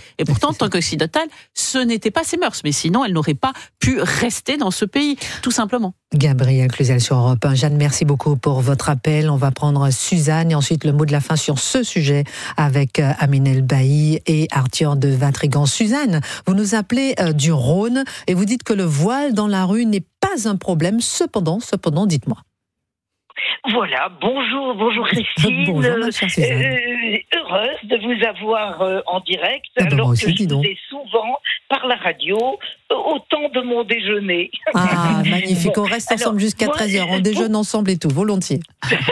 Et pourtant, en tant qu'occidentale, ce n'était pas ses mœurs. Mais sinon, elle n'aurait pas pu rester dans ce pays, tout simplement. Gabrielle Cluzel sur Europe 1. Jeanne, merci beaucoup pour votre appel. On va prendre Suzanne et ensuite le mot de la fin sur ce sujet avec Amine Elbaï et Arthur de Vatrigan. Suzanne, vous nous appelez du Rhône et vous dites que le voile dans la rue n'est pas un problème. Cependant, dites-moi. Voilà, bonjour Christine. Bonjour, ma chère Suzanne. Heureuse de vous avoir en direct, alors que aussi, je vous ai souvent par la radio au temps de mon déjeuner. Ah, magnifique, on reste ensemble jusqu'à 13h, on déjeune ensemble et tout, volontiers.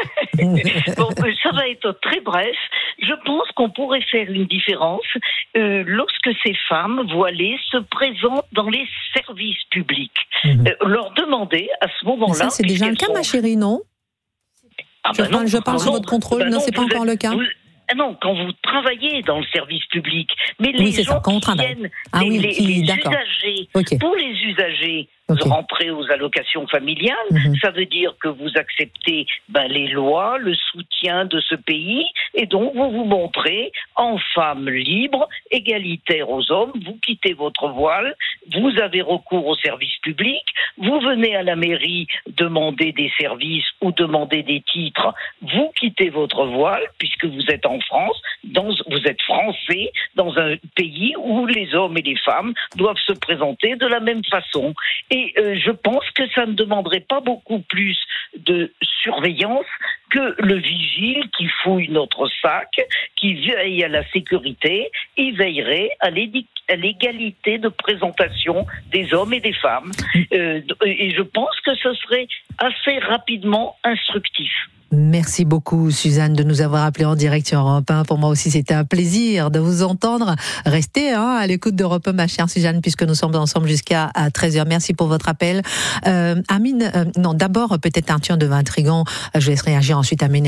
Ça va être très bref. Je pense qu'on pourrait faire une différence lorsque ces femmes voilées se présentent dans les services publics. Leur demander à ce moment-là... Mais ça, c'est déjà le cas, ma chérie, non? Je parle sous votre contrôle, non, c'est pas encore le cas. Non, quand vous travaillez dans le service public, mais oui, les gens qui viennent, les usagers, pour les usagers, rentrer aux allocations familiales, ça veut dire que vous acceptez les lois, le soutien de ce pays, et donc vous vous montrez en femme libre, égalitaire aux hommes, vous quittez votre voile, vous avez recours au service public, vous venez à la mairie demander des services ou demander des titres, vous quittez votre voile, puisque vous êtes en France, vous êtes français, dans un pays où les hommes et les femmes doivent se présenter de la même façon. Et je pense que ça ne demanderait pas beaucoup plus de surveillance que le vigile qui fouille notre sac, qui veille à la sécurité, il veillerait à l'égalité de présentation des hommes et des femmes. Et je pense que ce serait assez rapidement instructif. Merci beaucoup Suzanne de nous avoir appelé en direct sur Europe 1. Pour moi aussi c'était un plaisir de vous entendre. Restez à l'écoute d'Europe 1 ma chère Suzanne puisque nous sommes ensemble jusqu'à 13h. Merci pour votre appel. Amine, d'abord peut-être Arthur de Vatrigan, je laisse réagir ensuite Amine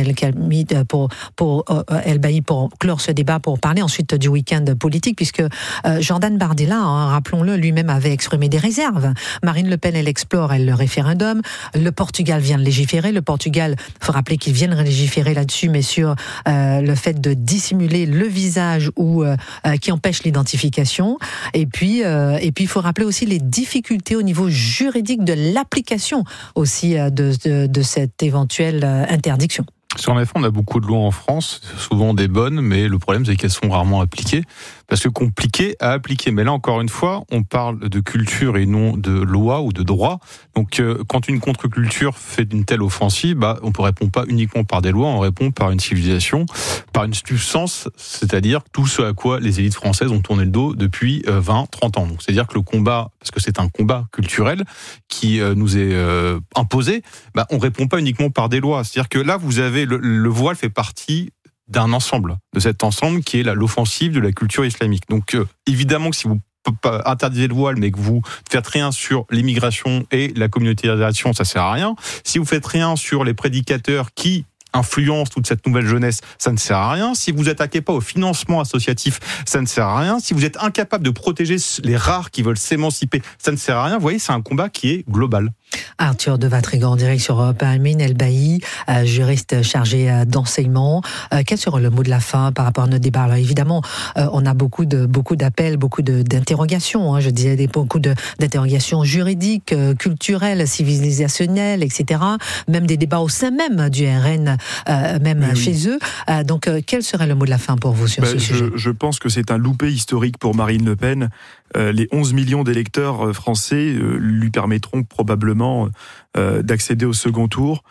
Elbaï pour clore ce débat, pour parler ensuite du week-end politique puisque Jordan Bardella, rappelons-le, lui-même avait exprimé des réserves. Marine Le Pen elle explore le référendum, le Portugal vient de légiférer, le Portugal faut rappeler qu'ils viennent légiférer là-dessus, mais sur le fait de dissimuler le visage ou qui empêche l'identification. Et puis, il faut rappeler aussi les difficultés au niveau juridique de l'application aussi de cette éventuelle interdiction. En effet, on a beaucoup de lois en France, souvent des bonnes, mais le problème c'est qu'elles sont rarement appliquées, parce que compliquées à appliquer. Mais là, encore une fois, on parle de culture et non de loi ou de droit. Donc, quand une contre-culture fait une telle offensive, on ne répond pas uniquement par des lois, on répond par une civilisation, par une substance, c'est-à-dire tout ce à quoi les élites françaises ont tourné le dos depuis 20, 30 ans. Donc, c'est-à-dire que le combat, parce que c'est un combat culturel qui nous est imposé, on ne répond pas uniquement par des lois. C'est-à-dire que là, vous avez le voile fait partie d'un ensemble, de cet ensemble qui est l'offensive de la culture islamique. Donc évidemment que si vous interdisez le voile mais que vous ne faites rien sur l'immigration et la communautarisation, ça sert à rien. Si vous faites rien sur les prédicateurs qui influence toute cette nouvelle jeunesse, ça ne sert à rien. Si vous n'attaquez pas au financement associatif, ça ne sert à rien. Si vous êtes incapable de protéger les rares qui veulent s'émanciper, ça ne sert à rien. Vous voyez, c'est un combat qui est global. Arthur de Vatrigan en direct sur Europe 1. Amine Elbaï, juriste chargé d'enseignement. Quel sera le mot de la fin par rapport à notre débat? Alors évidemment, on a beaucoup d'appels, beaucoup d'interrogations. Je disais beaucoup d'interrogations juridiques, culturelles, civilisationnelles, etc. Même des débats au sein même du RN, chez eux. Donc, quel serait le mot de la fin pour vous sur ce sujet? Je pense que c'est un loupé historique pour Marine Le Pen. Les 11 millions d'électeurs français lui permettront probablement d'accéder au second tour.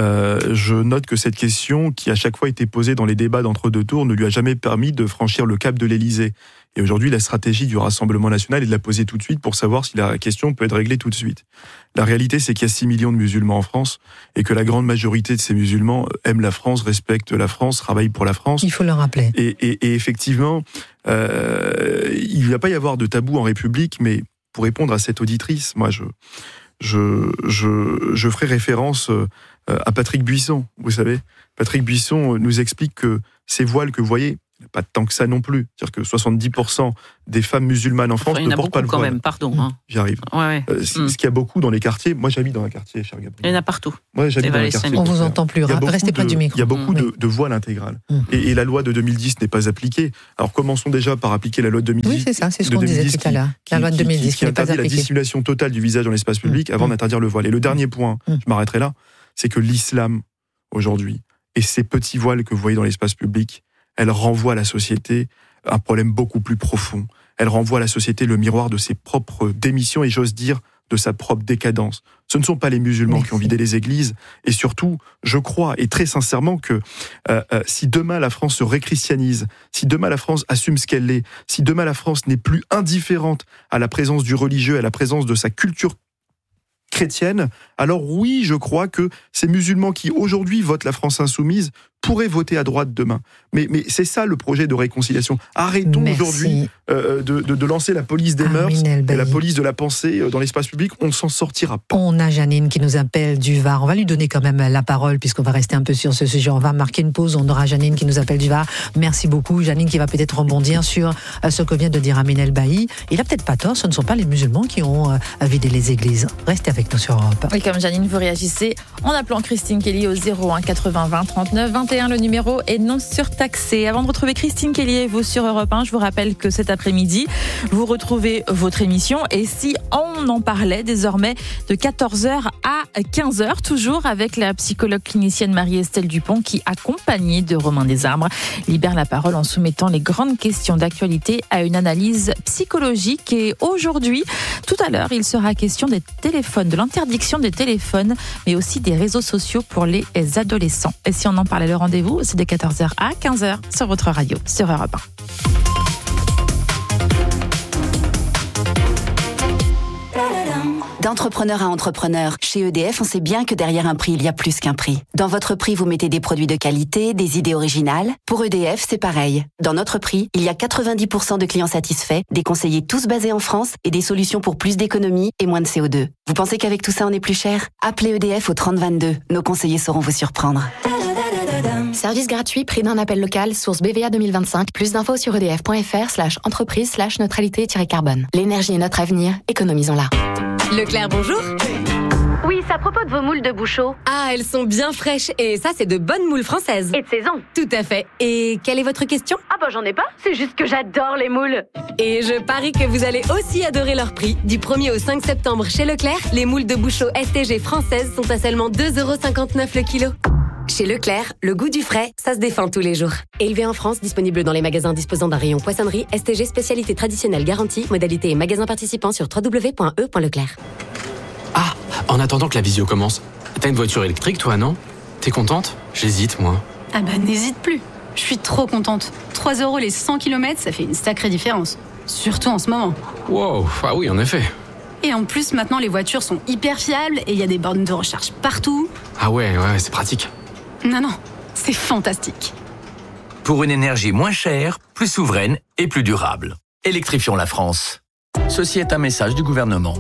Je note que cette question, qui à chaque fois été posée dans les débats d'entre-deux tours, ne lui a jamais permis de franchir le cap de l'Élysée. Et aujourd'hui, la stratégie du Rassemblement national est de la poser tout de suite pour savoir si la question peut être réglée tout de suite. La réalité, c'est qu'il y a 6 millions de musulmans en France et que la grande majorité de ces musulmans aiment la France, respectent la France, travaillent pour la France. Il faut le rappeler. Et effectivement, il ne va pas y avoir de tabou en République, mais pour répondre à cette auditrice, moi, je ferai référence à Patrick Buisson. Vous savez, Patrick Buisson nous explique que ces voiles que vous voyez, pas tant que ça non plus. C'est-à-dire que 70% des femmes musulmanes en France ne portent pas le voile. Quand même, pardon. Hein. J'y arrive. Ouais. Ce qu'il y a beaucoup dans les quartiers. Moi, j'habite dans un quartier, cher Gabriel. Il y en a partout. Moi, j'habite dans un quartier. On vous entend plus. Restez près du micro. Il y a beaucoup de voiles intégrales. Et la loi de 2010 n'est pas appliquée. Alors, commençons déjà par appliquer la loi de 2010. Oui, c'est ça. C'est ce qu'on disait tout à l'heure. La loi de 2010 qui interdit la dissimulation totale du visage dans l'espace public avant d'interdire le voile. Et le dernier point, je m'arrêterai là, c'est que l'islam, aujourd'hui, et ces petits voiles que vous voyez dans l'espace public, elle renvoie à la société un problème beaucoup plus profond. Elle renvoie à la société le miroir de ses propres démissions et j'ose dire de sa propre décadence. Ce ne sont pas les musulmans qui ont vidé les églises et surtout, je crois et très sincèrement que si demain la France se réchristianise, si demain la France assume ce qu'elle est, si demain la France n'est plus indifférente à la présence du religieux, à la présence de sa culture chrétienne, alors oui, je crois que ces musulmans qui aujourd'hui votent la France insoumise pourraient voter à droite demain. Mais c'est ça le projet de réconciliation. Arrêtons aujourd'hui de lancer la police des mœurs et la police de la pensée dans l'espace public. On ne s'en sortira pas. On a Janine qui nous appelle du Var. On va lui donner quand même la parole puisqu'on va rester un peu sur ce sujet. On va marquer une pause. On aura Janine qui nous appelle du Var. Merci beaucoup. Janine qui va peut-être rebondir sur ce que vient de dire Aminel Bailly. Il a peut-être pas tort. Ce ne sont pas les musulmans qui ont vidé les églises. Restez avec nous sur Europe. Oui, comme Janine, vous réagissez en appelant Christine Kelly au 01 80 20 39 21. Le numéro est non surtaxé. Avant de retrouver Christine Kelly et vous sur Europe 1, je vous rappelle que cet après-midi, vous retrouvez votre émission. Et si on en parlait désormais de 14h à 15h, toujours avec la psychologue clinicienne Marie-Estelle Dupont qui, accompagnée de Romain Desarbres, libère la parole en soumettant les grandes questions d'actualité à une analyse psychologique. Et aujourd'hui, tout à l'heure, il sera question des téléphones, de l'interdiction des téléphones, mais aussi des réseaux sociaux pour les adolescents. Et si on en parlait, le rendez-vous, c'est de 14h à 15h sur votre radio, sur Europe 1. D'entrepreneur à entrepreneur, chez EDF, on sait bien que derrière un prix, il y a plus qu'un prix. Dans votre prix, vous mettez des produits de qualité, des idées originales. Pour EDF, c'est pareil. Dans notre prix, il y a 90% de clients satisfaits, des conseillers tous basés en France et des solutions pour plus d'économie et moins de CO2. Vous pensez qu'avec tout ça, on est plus cher ? Appelez EDF au 3022. Nos conseillers sauront vous surprendre. Service gratuit, prix d'un appel local, source BVA 2025. Plus d'infos sur edf.fr/entreprise/neutralité-carbone. L'énergie est notre avenir, économisons-la. Leclerc, bonjour. Oui, c'est à propos de vos moules de Bouchot. Ah, elles sont bien fraîches. Et ça, c'est de bonnes moules françaises. Et de saison. Tout à fait. Et quelle est votre question ? Ah bah j'en ai pas, c'est juste que j'adore les moules. Et je parie que vous allez aussi adorer leur prix. Du 1er au 5 septembre chez Leclerc, les moules de Bouchot STG françaises sont à seulement 2,59€ le kilo. Chez Leclerc, le goût du frais, ça se défend tous les jours. Élevé en France, disponible dans les magasins disposant d'un rayon poissonnerie, STG spécialité traditionnelle garantie, modalité et magasins participants sur www.e.leclerc. Ah, en attendant que la visio commence, t'as une voiture électrique toi, non ? T'es contente ? J'hésite, moi. Ah bah n'hésite plus, je suis trop contente. 3€ les 100 km, ça fait une sacrée différence. Surtout en ce moment. Wow, ah oui, en effet. Et en plus, maintenant, les voitures sont hyper fiables et il y a des bornes de recharge partout. Ah ouais, c'est pratique. Non, c'est fantastique. Pour une énergie moins chère, plus souveraine et plus durable. Électrifions la France. Ceci est un message du gouvernement.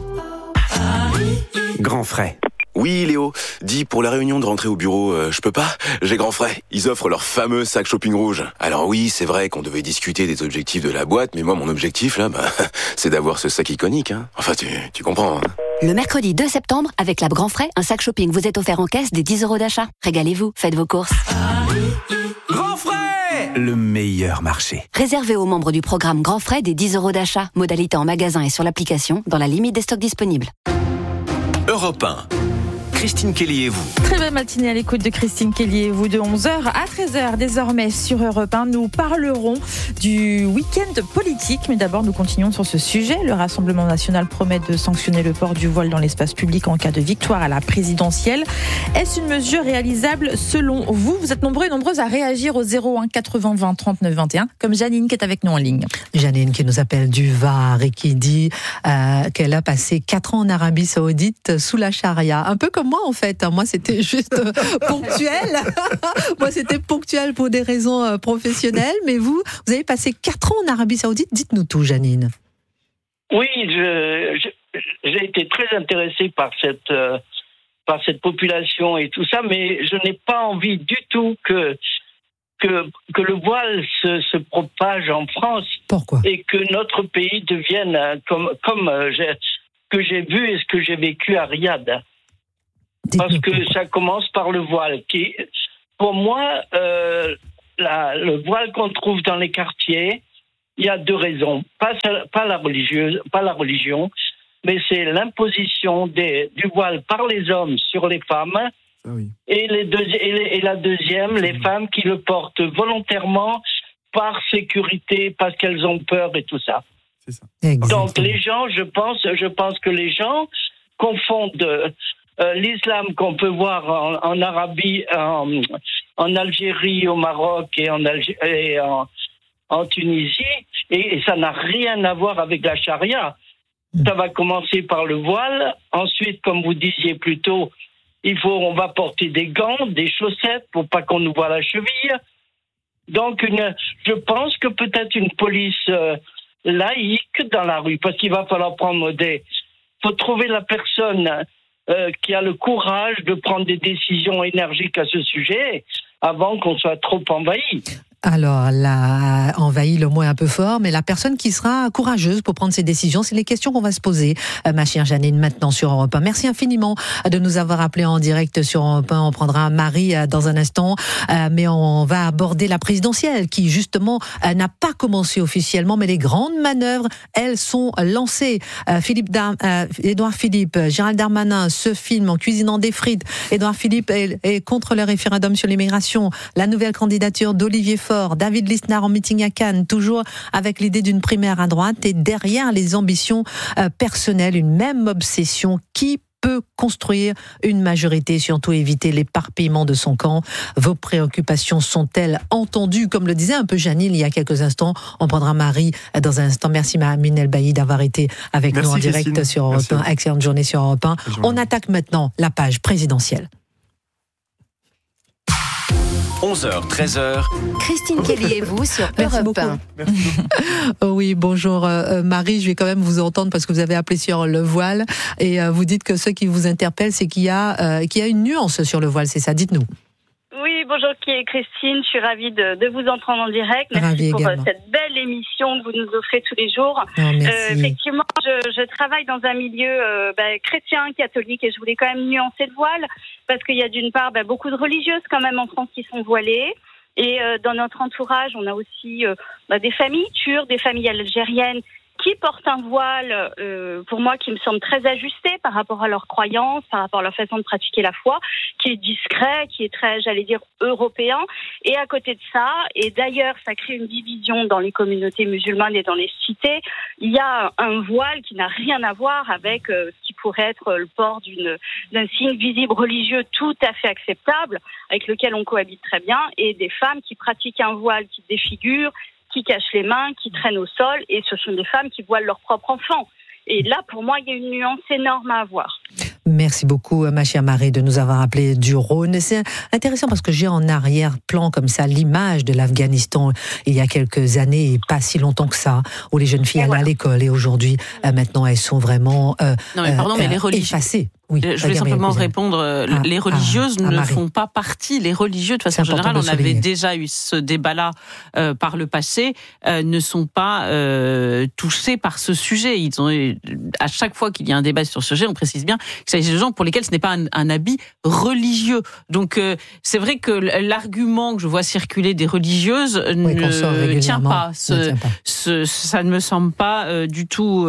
Grand frais. Oui, Léo. Dis, pour la réunion de rentrée au bureau, je peux pas ? J'ai grand frais. Ils offrent leur fameux sac shopping rouge. Alors oui, c'est vrai qu'on devait discuter des objectifs de la boîte, mais moi, mon objectif, là, c'est d'avoir ce sac iconique, hein. Enfin, tu comprends, hein. Le mercredi 2 septembre, avec la Grand Frais, un sac shopping vous est offert en caisse des 10€ d'achat. Régalez-vous, faites vos courses. Grand frais ! Le meilleur marché. Réservé aux membres du programme Grand Frais des 10€ d'achat. Modalité en magasin et sur l'application, dans la limite des stocks disponibles. Europe 1. Christine Kelly et vous. Très belle matinée à l'écoute de Christine Kelly et vous de 11h à 13h désormais sur Europe 1. Nous parlerons du week-end politique, mais d'abord nous continuons sur ce sujet. Le Rassemblement national promet de sanctionner le port du voile dans l'espace public en cas de victoire à la présidentielle. Est-ce une mesure réalisable selon vous ? Vous êtes nombreux et nombreuses à réagir au 01 80 20 39 21, comme Janine qui est avec nous en ligne. Janine qui nous appelle du Var et qui dit qu'elle a passé 4 ans en Arabie Saoudite sous la charia. Un peu comme moi en fait. Moi c'était juste ponctuel. Moi c'était ponctuel pour des raisons professionnelles. Mais vous avez passé 4 ans en Arabie Saoudite. Dites-nous tout, Janine. Oui, j'ai été très intéressé par cette population et tout ça, mais je n'ai pas envie du tout que que le voile se propage en France. Pourquoi ? Et que notre pays devienne comme que j'ai vu et ce que j'ai vécu à Riyad. Parce que ça commence par le voile. Qui, pour moi, le voile qu'on trouve dans les quartiers, il y a deux raisons. Pas la religion, mais c'est l'imposition du voile par les hommes sur les femmes. Ah oui. Et la deuxième, les femmes qui le portent volontairement par sécurité, parce qu'elles ont peur et tout ça. C'est ça. Donc les gens, je pense que les gens confondent l'islam qu'on peut voir en Arabie, en Algérie, au Maroc et en Tunisie, et ça n'a rien à voir avec la charia. Ça va commencer par le voile, ensuite, comme vous disiez plus tôt, on va porter des gants, des chaussettes pour pas qu'on nous voit la cheville. Donc, je pense que peut-être une police laïque dans la rue, parce qu'il va falloir faut trouver la personne qui a le courage de prendre des décisions énergiques à ce sujet avant qu'on soit trop envahi. Alors, envahi, le mot est un peu fort, mais la personne qui sera courageuse pour prendre ses décisions, c'est les questions qu'on va se poser, ma chère Janine, maintenant sur Europe 1. Merci infiniment de nous avoir appelés en direct sur Europe 1. On prendra Marie dans un instant, mais on va aborder la présidentielle qui, justement, n'a pas commencé officiellement, mais les grandes manœuvres, elles sont lancées. Édouard Philippe, Gérald Darmanin se filme en cuisinant des frites. Édouard Philippe est contre le référendum sur l'immigration. La nouvelle candidature d'Olivier Faure, David Lisnard en meeting à Cannes, toujours avec l'idée d'une primaire à droite et derrière les ambitions personnelles, une même obsession. Qui peut construire une majorité, surtout éviter l'éparpillement de son camp? Vos préoccupations sont-elles entendues? Comme le disait un peu Janine il y a quelques instants, on prendra Marie dans un instant. Merci Amine El Bailly d'avoir été avec nous en direct Christine. Sur Europe 1. Excellente journée sur Europe 1. On attaque maintenant la page présidentielle. 11h, 13h. Christine Kelly et vous sur Europe 1. Oui, bonjour Marie, je vais quand même vous entendre parce que vous avez appelé sur le voile et vous dites que ce qui vous interpelle, c'est qu'il y a une nuance sur le voile, c'est ça, dites-nous. Oui, bonjour Christine, je suis ravie de vous entendre en direct. Merci pour cette belle émission que vous nous offrez tous les jours. Effectivement, je travaille dans un milieu chrétien, catholique, et je voulais quand même nuancer le voile, parce qu'il y a d'une part beaucoup de religieuses quand même en France qui sont voilées. Et dans notre entourage, on a aussi des familles turques, des familles algériennes qui portent un voile, pour moi, qui me semble très ajusté par rapport à leurs croyances, par rapport à leur façon de pratiquer la foi, qui est discret, qui est très, j'allais dire, européen. Et à côté de ça, et d'ailleurs, ça crée une division dans les communautés musulmanes et dans les cités, il y a un voile qui n'a rien à voir avec ce qui pourrait être le port d'un signe visible religieux tout à fait acceptable, avec lequel on cohabite très bien, et des femmes qui pratiquent un voile qui défigure, qui cachent les mains, qui traînent au sol, et ce sont des femmes qui voilent leur propre enfant. Et là, pour moi, il y a une nuance énorme à avoir. Merci beaucoup, ma chère Marie, de nous avoir appelé du Rhône. C'est intéressant parce que j'ai en arrière-plan comme ça l'image de l'Afghanistan il y a quelques années, et pas si longtemps que ça, où les jeunes filles allaient à l'école, et aujourd'hui, maintenant, elles sont vraiment effacées. Oui, je voulais simplement répondre, les religieuses ne font pas partie, les religieux, de façon générale, on avait déjà eu ce débat-là par le passé, ne sont pas touchés par ce sujet. À chaque fois qu'il y a un débat sur ce sujet, on précise bien qu'il s'agit de gens pour lesquels ce n'est pas un habit religieux. Donc c'est vrai que l'argument que je vois circuler des religieuses ne tient pas. Ça ne me semble pas du tout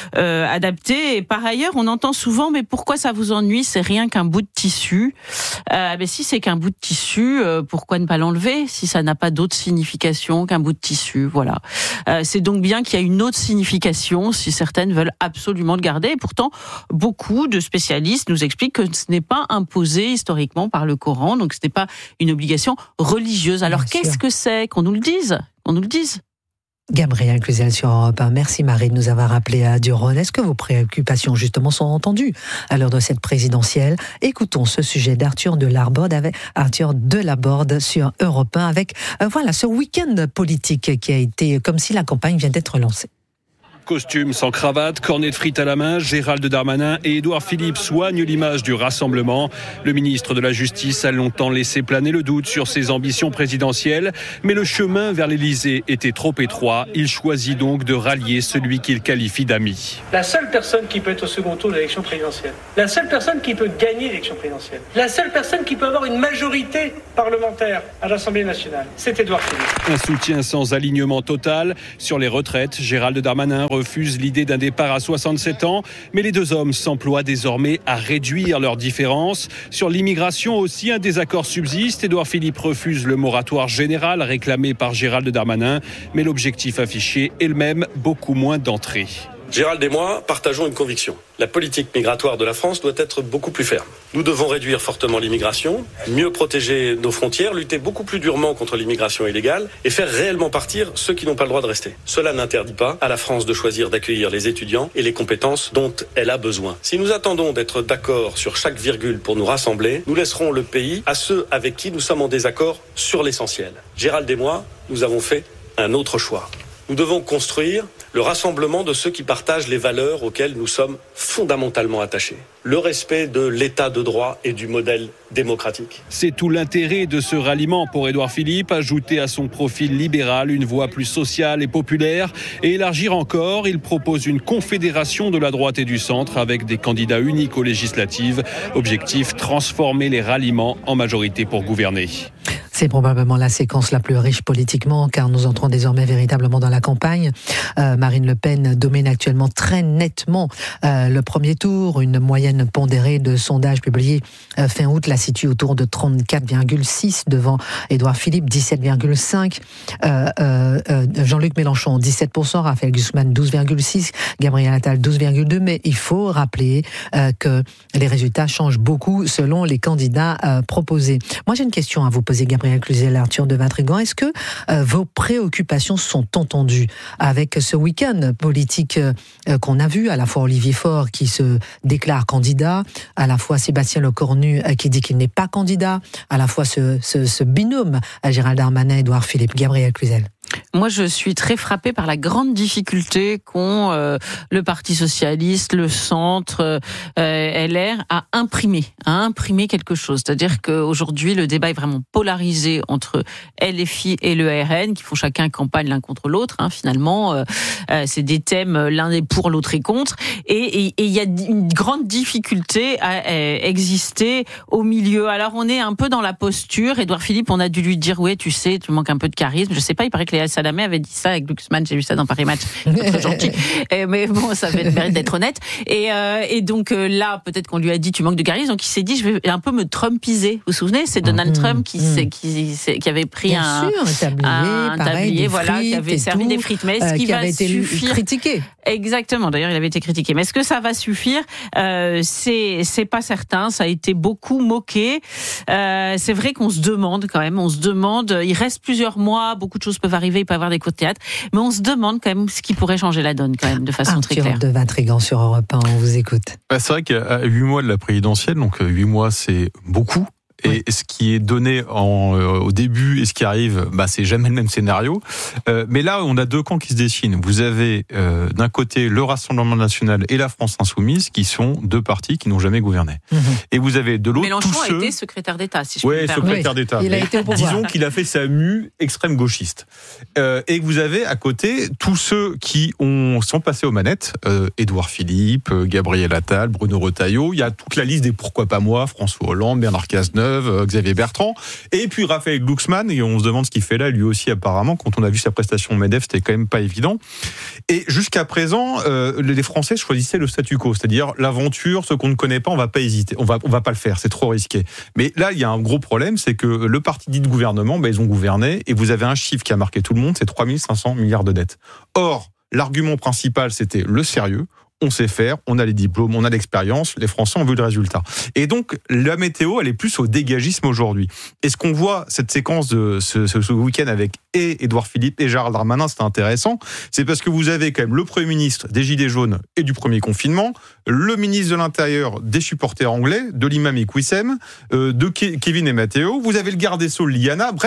adapté. Et par ailleurs, on entend souvent, mais pourquoi ça vous ennuie, c'est rien qu'un bout de tissu. Mais si c'est qu'un bout de tissu, pourquoi ne pas l'enlever si ça n'a pas d'autre signification qu'un bout de tissu? Voilà. C'est donc bien qu'il y a une autre signification si certaines veulent absolument le garder. Et pourtant, beaucoup de spécialistes nous expliquent que ce n'est pas imposé historiquement par le Coran, donc ce n'est pas une obligation religieuse. Alors qu'est-ce que c'est? Qu'on nous le dise. Qu'on nous le dise. Gabriel Cluzel sur Europe 1. Merci Marie de nous avoir appelé à Duron. Est-ce que vos préoccupations justement sont entendues à l'heure de cette présidentielle? Écoutons ce sujet d'Arthur Delaborde sur Europe 1 avec ce week-end politique qui a été comme si la campagne vient d'être lancée. costume sans cravate, cornet de frites à la main, Gérald Darmanin et Édouard Philippe soignent l'image du rassemblement. Le ministre de la Justice a longtemps laissé planer le doute sur ses ambitions présidentielles, mais le chemin vers l'Élysée était trop étroit. Il choisit donc de rallier celui qu'il qualifie d'ami. La seule personne qui peut être au second tour de l'élection présidentielle, la seule personne qui peut gagner l'élection présidentielle, la seule personne qui peut avoir une majorité parlementaire à l'Assemblée nationale, c'est Édouard Philippe. Un soutien sans alignement total. Sur les retraites, Gérald Darmanin refuse l'idée d'un départ à 67 ans, mais les deux hommes s'emploient désormais à réduire leurs différences. Sur l'immigration aussi, un désaccord subsiste. Édouard Philippe refuse le moratoire général réclamé par Gérald Darmanin, mais l'objectif affiché est le même, beaucoup moins d'entrées. Gérald et moi partageons une conviction. La politique migratoire de la France doit être beaucoup plus ferme. Nous devons réduire fortement l'immigration, mieux protéger nos frontières, lutter beaucoup plus durement contre l'immigration illégale et faire réellement partir ceux qui n'ont pas le droit de rester. Cela n'interdit pas à la France de choisir d'accueillir les étudiants et les compétences dont elle a besoin. Si nous attendons d'être d'accord sur chaque virgule pour nous rassembler, nous laisserons le pays à ceux avec qui nous sommes en désaccord sur l'essentiel. Gérald et moi, nous avons fait un autre choix. Nous devons construire le rassemblement de ceux qui partagent les valeurs auxquelles nous sommes fondamentalement attachés. Le respect de l'état de droit et du modèle démocratique. C'est tout l'intérêt de ce ralliement pour Édouard Philippe, ajouter à son profil libéral une voix plus sociale et populaire et élargir encore. Il propose une confédération de la droite et du centre avec des candidats uniques aux législatives. Objectif, transformer les ralliements en majorité pour gouverner. C'est probablement la séquence la plus riche politiquement, car nous entrons désormais véritablement dans la campagne. Marine Le Pen domine actuellement très nettement le premier tour. Une moyenne pondérée de sondage publié fin août la situe autour de 34,6 devant Édouard Philippe, 17,5. Jean-Luc Mélenchon, 17%, Raphaël Glucksmann, 12,6, Gabriel Attal, 12,2. Mais il faut rappeler que les résultats changent beaucoup selon les candidats proposés. Moi, j'ai une question à vous poser, Gabriel Cluzel, Arthur de Vatrigan. Est-ce que vos préoccupations sont entendues avec ce week-end politique qu'on a vu, à la fois Olivier Faure qui se déclare candidat, à la fois Sébastien Lecornu qui dit qu'il n'est pas candidat, à la fois ce binôme Gérald Darmanin, Édouard Philippe. Gabriel Cluzel. Moi, je suis très frappée par la grande difficulté qu'ont le Parti socialiste, le Centre, LR à imprimer quelque chose. C'est-à-dire qu'aujourd'hui, le débat est vraiment polarisé entre LFI et le RN, qui font chacun campagne l'un contre l'autre. Finalement, c'est des thèmes, l'un est pour, l'autre est contre. Et il y a une grande difficulté à exister au milieu. Alors, on est un peu dans la posture. Édouard Philippe, on a dû lui dire, ouais, tu sais, tu manques un peu de charisme. Je sais pas, il paraît que Léa Salamé avait dit ça avec Glucksmann, j'ai vu ça dans Paris Match, très gentil. Mais bon, ça avait le mérite d'être honnête. Et donc là, peut-être qu'on lui a dit tu manques de charisme, donc il s'est dit je vais un peu me trumpiser. Vous vous souvenez, c'est Donald Trump qui avait pris un tablier, voilà, qui avait servi des frites. Mais est-ce qu'il va suffire? Critiqué. Exactement. D'ailleurs, il avait été critiqué. Mais est-ce que ça va suffire? C'est pas certain. Ça a été beaucoup moqué. C'est vrai qu'on se demande quand même. Il reste plusieurs mois. Beaucoup de choses peuvent arriver. Il peut y avoir des coups de théâtre. Mais on se demande quand même ce qui pourrait changer la donne quand même de façon très claire. Arthur de Vatrigan sur Europe 1, on vous écoute. C'est vrai qu'à 8 mois de la présidentielle, donc 8 mois c'est beaucoup. Et ce qui est donné au début et ce qui arrive, c'est jamais le même scénario. Mais là, on a deux camps qui se dessinent. Vous avez d'un côté le Rassemblement national et la France insoumise, qui sont deux partis qui n'ont jamais gouverné. Et vous avez de l'autre Mélenchon tous ceux... a été secrétaire d'État, si je peux me permettre. Secrétaire d'État. Il a été au pouvoir. Disons qu'il a fait sa mue extrême gauchiste. Et vous avez à côté tous ceux qui sont passés aux manettes. Édouard Philippe, Gabriel Attal, Bruno Retailleau. Il y a toute la liste des pourquoi pas moi, François Hollande, Bernard Cazeneuve, Xavier Bertrand, et puis Raphaël Glucksmann, et on se demande ce qu'il fait là, lui aussi apparemment, quand on a vu sa prestation au MEDEF, c'était quand même pas évident. Et jusqu'à présent, les Français choisissaient le statu quo, c'est-à-dire l'aventure, ce qu'on ne connaît pas, on va pas hésiter, on va pas le faire, c'est trop risqué. Mais là, il y a un gros problème, c'est que le parti dit de gouvernement, ils ont gouverné, et vous avez un chiffre qui a marqué tout le monde, c'est 3500 milliards de dettes. Or, l'argument principal, c'était le sérieux. On sait faire, on a les diplômes, on a l'expérience, les Français ont vu le résultat. Et donc, la météo, elle est plus au dégagisme aujourd'hui. Et ce qu'on voit, cette séquence de ce week-end avec Édouard Philippe et Gérald Darmanin, c'est intéressant, c'est parce que vous avez quand même le Premier ministre des Gilets jaunes et du premier confinement, le ministre de l'Intérieur des supporters anglais, de l'imam Iqwissem, de Kevin et Matteo, vous avez le garde des Sceaux, Liana, bref,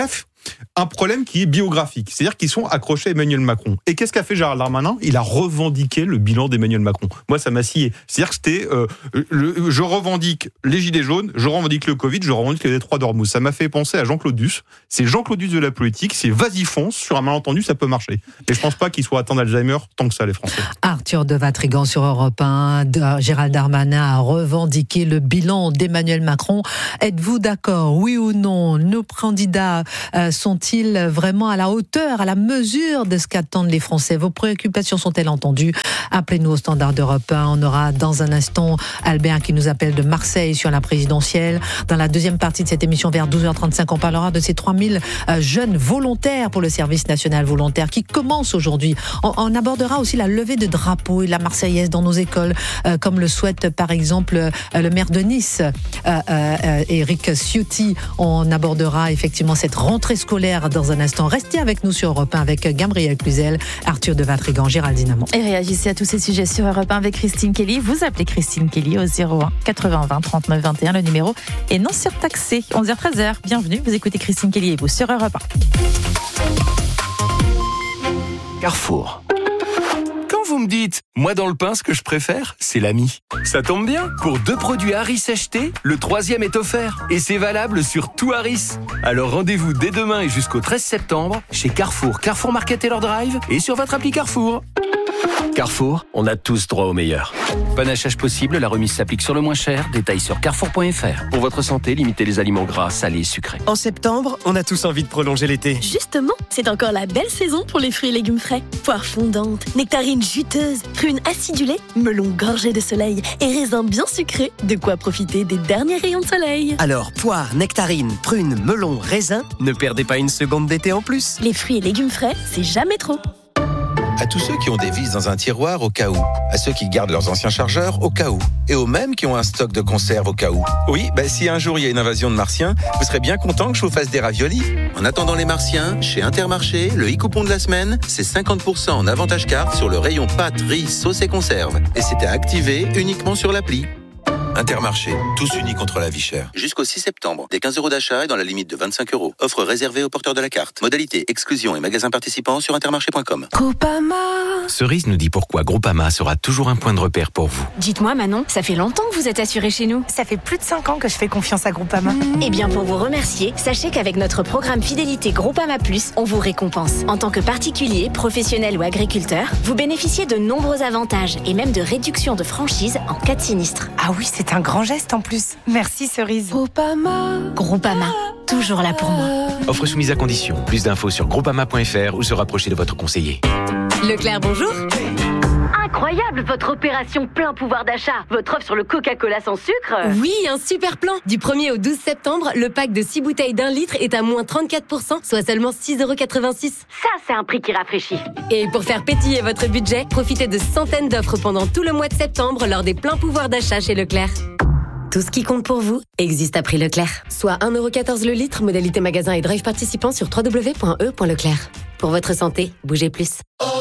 un problème qui est biographique. C'est-à-dire qu'ils sont accrochés à Emmanuel Macron. Et qu'est-ce qu'a fait Gérald Darmanin ? Il a revendiqué le bilan d'Emmanuel Macron. Moi, ça m'a scié. C'est-à-dire que c'était je revendique les gilets jaunes, je revendique le Covid, je revendique les détroits d'Ormuz. Ça m'a fait penser à Jean-Claude Duss. C'est Jean-Claude Duss de la politique, c'est vas-y fonce, sur un malentendu, ça peut marcher. Et je pense pas qu'ils soient atteints d'Alzheimer tant que ça, les Français. Arthur de Vatrigan sur Europe 1. Gérald Darmanin a revendiqué le bilan d'Emmanuel Macron. Êtes-vous d'accord, oui ou non ? Nos candidats sont-ils vraiment à la hauteur, à la mesure de ce qu'attendent les Français ? Vos préoccupations sont-elles entendues ? Appelez-nous au standard d'Europe 1. On aura dans un instant Albert qui nous appelle de Marseille sur la présidentielle. Dans la deuxième partie de cette émission, vers 12h35, on parlera de ces 3000 jeunes volontaires pour le service national volontaire qui commence aujourd'hui. On abordera aussi la levée de drapeaux et la Marseillaise dans nos écoles, comme le souhaite par exemple le maire de Nice, Éric Ciotti. On abordera effectivement cette rentrée scolaire dans un instant. Restez avec nous sur Europe 1 avec Gabriel Cluzel, Arthur de Vatrigan, Géraldine Amand. Et réagissez à tous ces sujets sur Europe 1 avec Christine Kelly. Vous appelez Christine Kelly au 01 80 20 39 21. Le numéro est non surtaxé. 11h-13h. Bienvenue. Vous écoutez Christine Kelly et vous sur Europe 1. Carrefour. Quand vous me dites, moi dans le pain, ce que je préfère, c'est l'ami. Ça tombe bien, pour 2 produits Harris achetés, le 3e est offert. Et c'est valable sur tout Harris. Alors rendez-vous dès demain et jusqu'au 13 septembre chez Carrefour, Carrefour Market Taylor Drive et sur votre appli Carrefour. Carrefour, on a tous droit au meilleur. Panachage possible, la remise s'applique sur le moins cher. Détails sur carrefour.fr. Pour votre santé, limitez les aliments gras, salés, sucrés. En septembre, on a tous envie de prolonger l'été. Justement, c'est encore la belle saison pour les fruits et légumes frais. Poires fondantes, nectarines juteuses, prunes acidulées, melons gorgés de soleil et raisins bien sucrés. De quoi profiter des derniers rayons de soleil. Alors, poires, nectarines, prunes, melons, raisins, ne perdez pas une seconde d'été en plus. Les fruits et légumes frais, c'est jamais trop. À tous ceux qui ont des vis dans un tiroir au cas où, à ceux qui gardent leurs anciens chargeurs au cas où, et aux mêmes qui ont un stock de conserve au cas où. Oui, si un jour il y a une invasion de martiens, vous serez bien content que je vous fasse des raviolis. En attendant les martiens, chez Intermarché, le e-coupon de la semaine, c'est 50% en avantage carte sur le rayon pâtes, riz, sauce et conserve. Et c'était activé uniquement sur l'appli. Intermarché, tous unis contre la vie chère. Jusqu'au 6 septembre, des 15 € d'achat et dans la limite de 25 €. Offre réservée aux porteurs de la carte. Modalité, exclusion et magasins participants sur intermarché.com. Groupama. Cerise nous dit pourquoi Groupama sera toujours un point de repère pour vous. Dites-moi Manon, ça fait longtemps que vous êtes assurée chez nous. Ça fait plus de 5 ans que je fais confiance à Groupama. Eh bien pour vous remercier, sachez qu'avec notre programme fidélité Groupama Plus, on vous récompense. En tant que particulier, professionnel ou agriculteur, vous bénéficiez de nombreux avantages et même de réductions de franchise en cas de sinistre. Ah oui, c'est un grand geste en plus. Merci Cerise. Groupama, toujours là pour moi. Offre soumise à condition. Plus d'infos sur groupama.fr ou se rapprocher de votre conseiller. Leclerc, bonjour. Incroyable votre opération plein pouvoir d'achat. Votre offre sur le Coca-Cola sans sucre. Oui, un super plan. Du 1er au 12 septembre, le pack de 6 bouteilles d'1 litre est à moins 34%, soit seulement 6,86 €. Ça, c'est un prix qui rafraîchit. Et pour faire pétiller votre budget, profitez de centaines d'offres pendant tout le mois de septembre lors des pleins pouvoirs d'achat chez Leclerc. Tout ce qui compte pour vous existe à prix Leclerc. Soit 1,14 € le litre, modalité magasin et drive participant sur www.e.leclerc. Pour votre santé, bougez plus.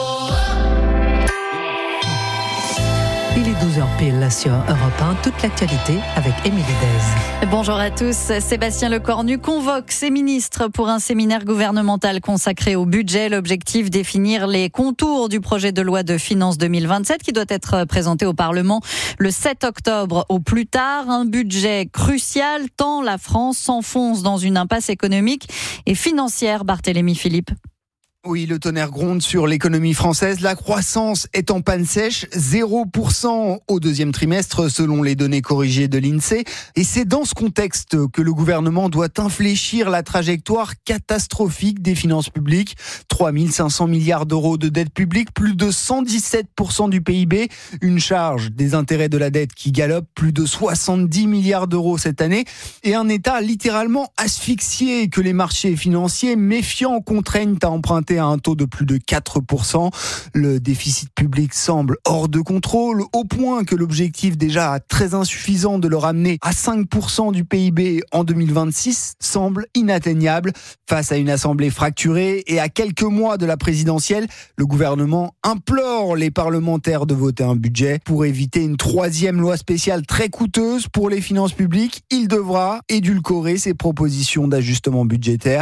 Il est 12h pile sur Europe 1, toute l'actualité avec Émilie Dez. Bonjour à tous. Sébastien Lecornu convoque ses ministres pour un séminaire gouvernemental consacré au budget. L'objectif, définir les contours du projet de loi de finances 2027 qui doit être présenté au Parlement le 7 octobre au plus tard. Un budget crucial tant la France s'enfonce dans une impasse économique et financière. Barthélémy Philippe. Oui, le tonnerre gronde sur l'économie française. La croissance est en panne sèche, 0% au deuxième trimestre selon les données corrigées de l'INSEE. Et c'est dans ce contexte que le gouvernement doit infléchir la trajectoire catastrophique des finances publiques. 3 500 milliards d'euros de dette publique, plus de 117% du PIB. Une charge des intérêts de la dette qui galope, plus de 70 milliards d'euros cette année. Et un État littéralement asphyxié que les marchés financiers méfiants contraignent à emprunter à un taux de plus de 4%. Le déficit public semble hors de contrôle, au point que l'objectif déjà très insuffisant de le ramener à 5% du PIB en 2026 semble inatteignable. Face à une assemblée fracturée et à quelques mois de la présidentielle, le gouvernement implore les parlementaires de voter un budget. Pour éviter une troisième loi spéciale très coûteuse pour les finances publiques, il devra édulcorer ses propositions d'ajustement budgétaire.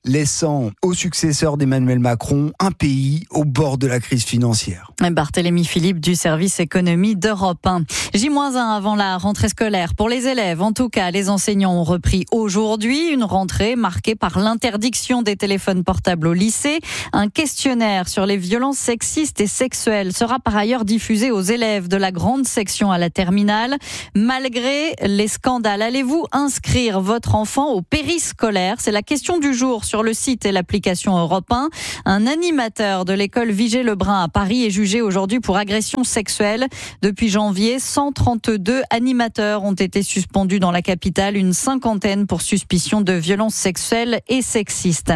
laissant au successeur d'Emmanuel Macron un pays au bord de la crise financière. Barthélémy Philippe du service économie d'Europe 1. J-1 avant la rentrée scolaire pour les élèves. En tout cas, les enseignants ont repris aujourd'hui une rentrée marquée par l'interdiction des téléphones portables au lycée. Un questionnaire sur les violences sexistes et sexuelles sera par ailleurs diffusé aux élèves de la grande section à la terminale. Malgré les scandales, allez-vous inscrire votre enfant au périscolaire ? C'est la question du jour sur le site et l'application Europe 1. Un animateur de l'école Vigée-Lebrun à Paris est jugé aujourd'hui pour agression sexuelle. Depuis janvier, 132 animateurs ont été suspendus dans la capitale, une cinquantaine pour suspicion de violences sexuelles et sexistes.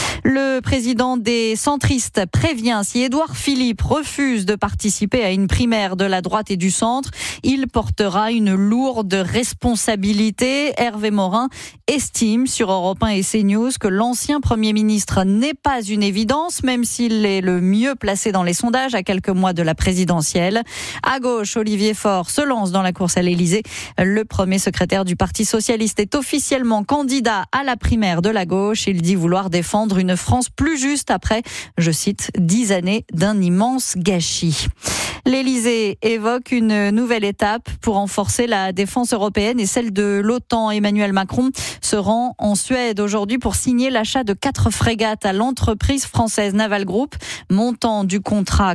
Le président des centristes prévient, si Édouard Philippe refuse de participer à une primaire de la droite et du centre, il portera une lourde responsabilité. Hervé Morin estime sur Europe 1 et CNews que l'ancien Premier ministre n'est pas une évidence, même s'il est le mieux placé dans les sondages à quelques mois de la présidentielle. À gauche, Olivier Faure se lance dans la course à l'Élysée. Le premier secrétaire du Parti socialiste est officiellement candidat à la primaire de la gauche. Il dit vouloir défendre une France plus juste après, je cite, 10 années d'un immense gâchis. L'Élysée évoque une nouvelle étape pour renforcer la défense européenne et celle de l'OTAN. Emmanuel Macron se rend en Suède aujourd'hui pour signer l'achat de 4 frégates à l'entreprise française Naval Group. Montant du contrat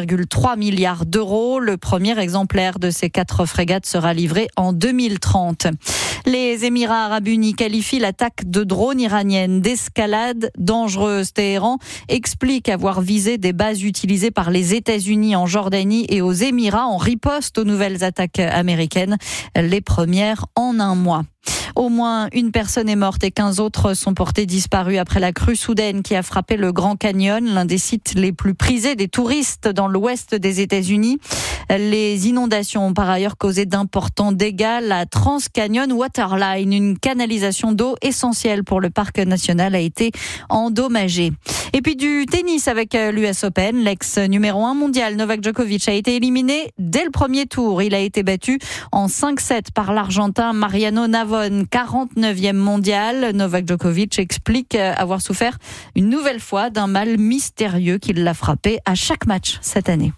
4,3 milliards d'euros. Le premier exemplaire de ces 4 frégates sera livré en 2030. Les Émirats arabes unis qualifient l'attaque de drones iranienne d'escalade dangereuse. Téhéran explique avoir visé des bases utilisées par les États-Unis en Jordanie et aux Émirats en riposte aux nouvelles attaques américaines, les premières en un mois. Au moins une personne est morte et 15 autres sont portés disparus après la crue soudaine qui a frappé le Grand Canyon, l'un des sites les plus prisés des touristes dans l'ouest des États-Unis. Les inondations ont par ailleurs causé d'importants dégâts. La Trans-Canyon Waterline, une canalisation d'eau essentielle pour le parc national, a été endommagée. Et puis du tennis avec l'US Open. L'ex numéro 1 mondial Novak Djokovic a été éliminé dès le premier tour. Il a été battu en 5-7 par l'Argentin Mariano Navon, 49e mondial. Novak Djokovic explique avoir souffert une nouvelle fois d'un mal mystérieux qui l'a frappé à chaque match cette année.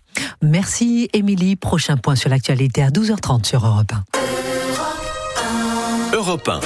Merci Émilie. Prochain point sur l'actualité à 12h30 sur Europe 1. Europe 1.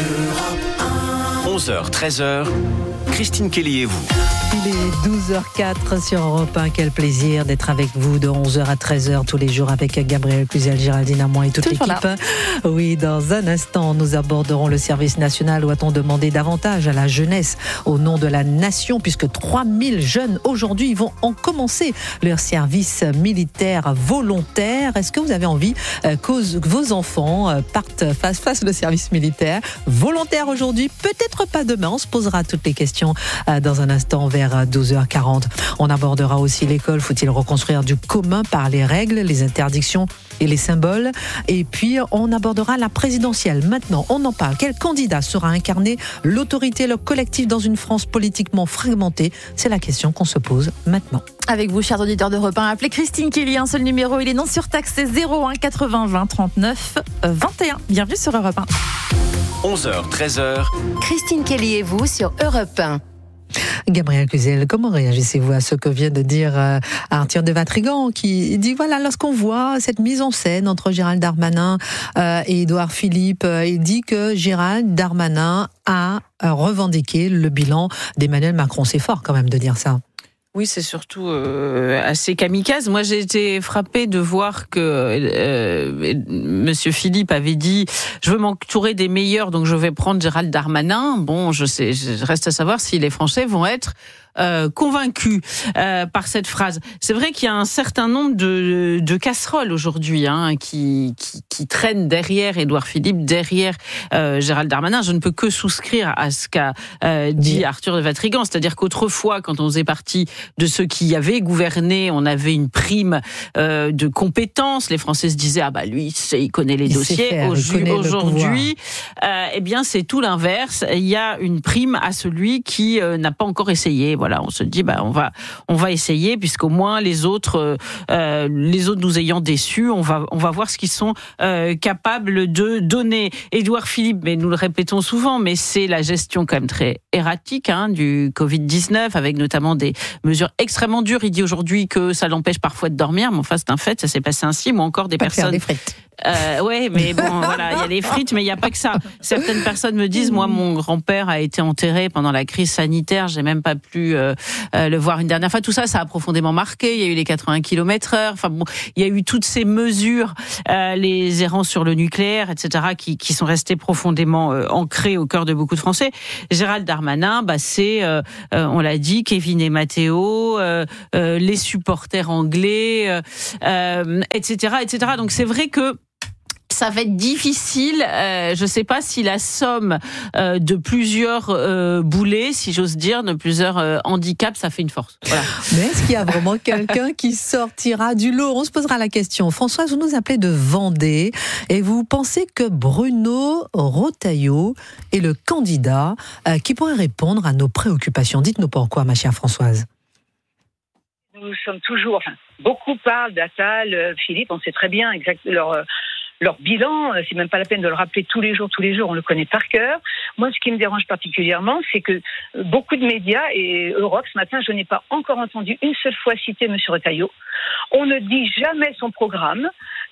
11h, 13h. Christine Kelly et vous. Il est 12h04 sur Europe 1. Quel plaisir d'être avec vous de 11h à 13h tous les jours avec Gabriel Cluzel, Géraldine Amont et toute l'équipe. Là. Oui, dans un instant, nous aborderons le service national. Doit-on demander davantage à la jeunesse au nom de la nation, puisque 3000 jeunes aujourd'hui vont en commencer leur service militaire volontaire. Est-ce que vous avez envie que vos enfants partent face le service militaire volontaire aujourd'hui? Peut-être pas demain. On se posera toutes les questions dans un instant vers 12h40. On abordera aussi l'école. Faut-il reconstruire du commun par les règles, les interdictions et les symboles? Et puis, on abordera la présidentielle. Maintenant, on en parle. Quel candidat sera incarné l'autorité, le collectif dans une France politiquement fragmentée? C'est la question qu'on se pose maintenant. Avec vous, chers auditeurs d'Europe 1, appelez Christine Kelly, un seul numéro, il est non surtaxé, 01 80 20 39 21. Bienvenue sur Europe 1. 11h, 13h. Christine Kelly et vous sur Europe 1. Gabriel Cluzel, comment réagissez-vous à ce que vient de dire Arthur de Vatrigan, qui dit voilà, lorsqu'on voit cette mise en scène entre Gérald Darmanin et Édouard Philippe, il dit que Gérald Darmanin a revendiqué le bilan d'Emmanuel Macron. C'est fort quand même de dire ça. Oui, c'est surtout assez kamikaze. Moi, j'ai été frappée de voir que Monsieur Philippe avait dit « Je veux m'entourer des meilleurs, donc je vais prendre Gérald Darmanin ». Bon, je reste à savoir si les Français vont être convaincus par cette phrase. C'est vrai qu'il y a un certain nombre de casseroles aujourd'hui qui traînent derrière Édouard Philippe, derrière Gérald Darmanin. Je ne peux que souscrire à ce qu'a dit Arthur de Vatrigan, c'est-à-dire qu'autrefois, quand on faisait partie de ceux qui avaient gouverné, on avait une prime de compétences. Les Français se disaient lui, il connaît les dossiers. Aujourd'hui, eh bien, c'est tout l'inverse. Il y a une prime à celui qui n'a pas encore essayé. voilà, on se dit on va essayer, puisqu'au moins les autres nous ayant déçus, on va voir ce qu'ils sont capables de donner. Édouard Philippe, mais nous le répétons souvent, mais c'est la gestion quand même très erratique du Covid-19, avec notamment des mesures extrêmement dures. Il dit aujourd'hui que ça l'empêche parfois de dormir, mais enfin c'est un fait, ça s'est passé ainsi. Moi encore des personnes. Faire des frites. Ouais, mais bon, voilà, il y a les frites, mais il n'y a pas que ça. Certaines personnes me disent, moi, mon grand-père a été enterré pendant la crise sanitaire, j'ai même pas pu le voir une dernière fois. Tout ça, ça a profondément marqué. Il y a eu les 80 km/h. Enfin bon, il y a eu toutes ces mesures, les errances sur le nucléaire, etc., qui sont restées profondément ancrées au cœur de beaucoup de Français. Gérald Darmanin, c'est, on l'a dit, Kevin et Matteo, les supporters anglais, etc., etc. Donc c'est vrai que ça va être difficile. Je ne sais pas si la somme de plusieurs boulets, si j'ose dire, de plusieurs handicaps, ça fait une force. Voilà. Mais est-ce qu'il y a vraiment quelqu'un qui sortira du lot ? On se posera la question. Françoise, vous nous appelez de Vendée et vous pensez que Bruno Retailleau est le candidat qui pourrait répondre à nos préoccupations. Dites-nous pourquoi, ma chère Françoise. Nous sommes toujours... beaucoup parlent d'Attal, Philippe, on sait très bien leur bilan, c'est même pas la peine de le rappeler tous les jours, on le connaît par cœur. Moi, ce qui me dérange particulièrement, c'est que beaucoup de médias, et Europe, ce matin, je n'ai pas encore entendu une seule fois citer M. Retailleau. On ne dit jamais son programme,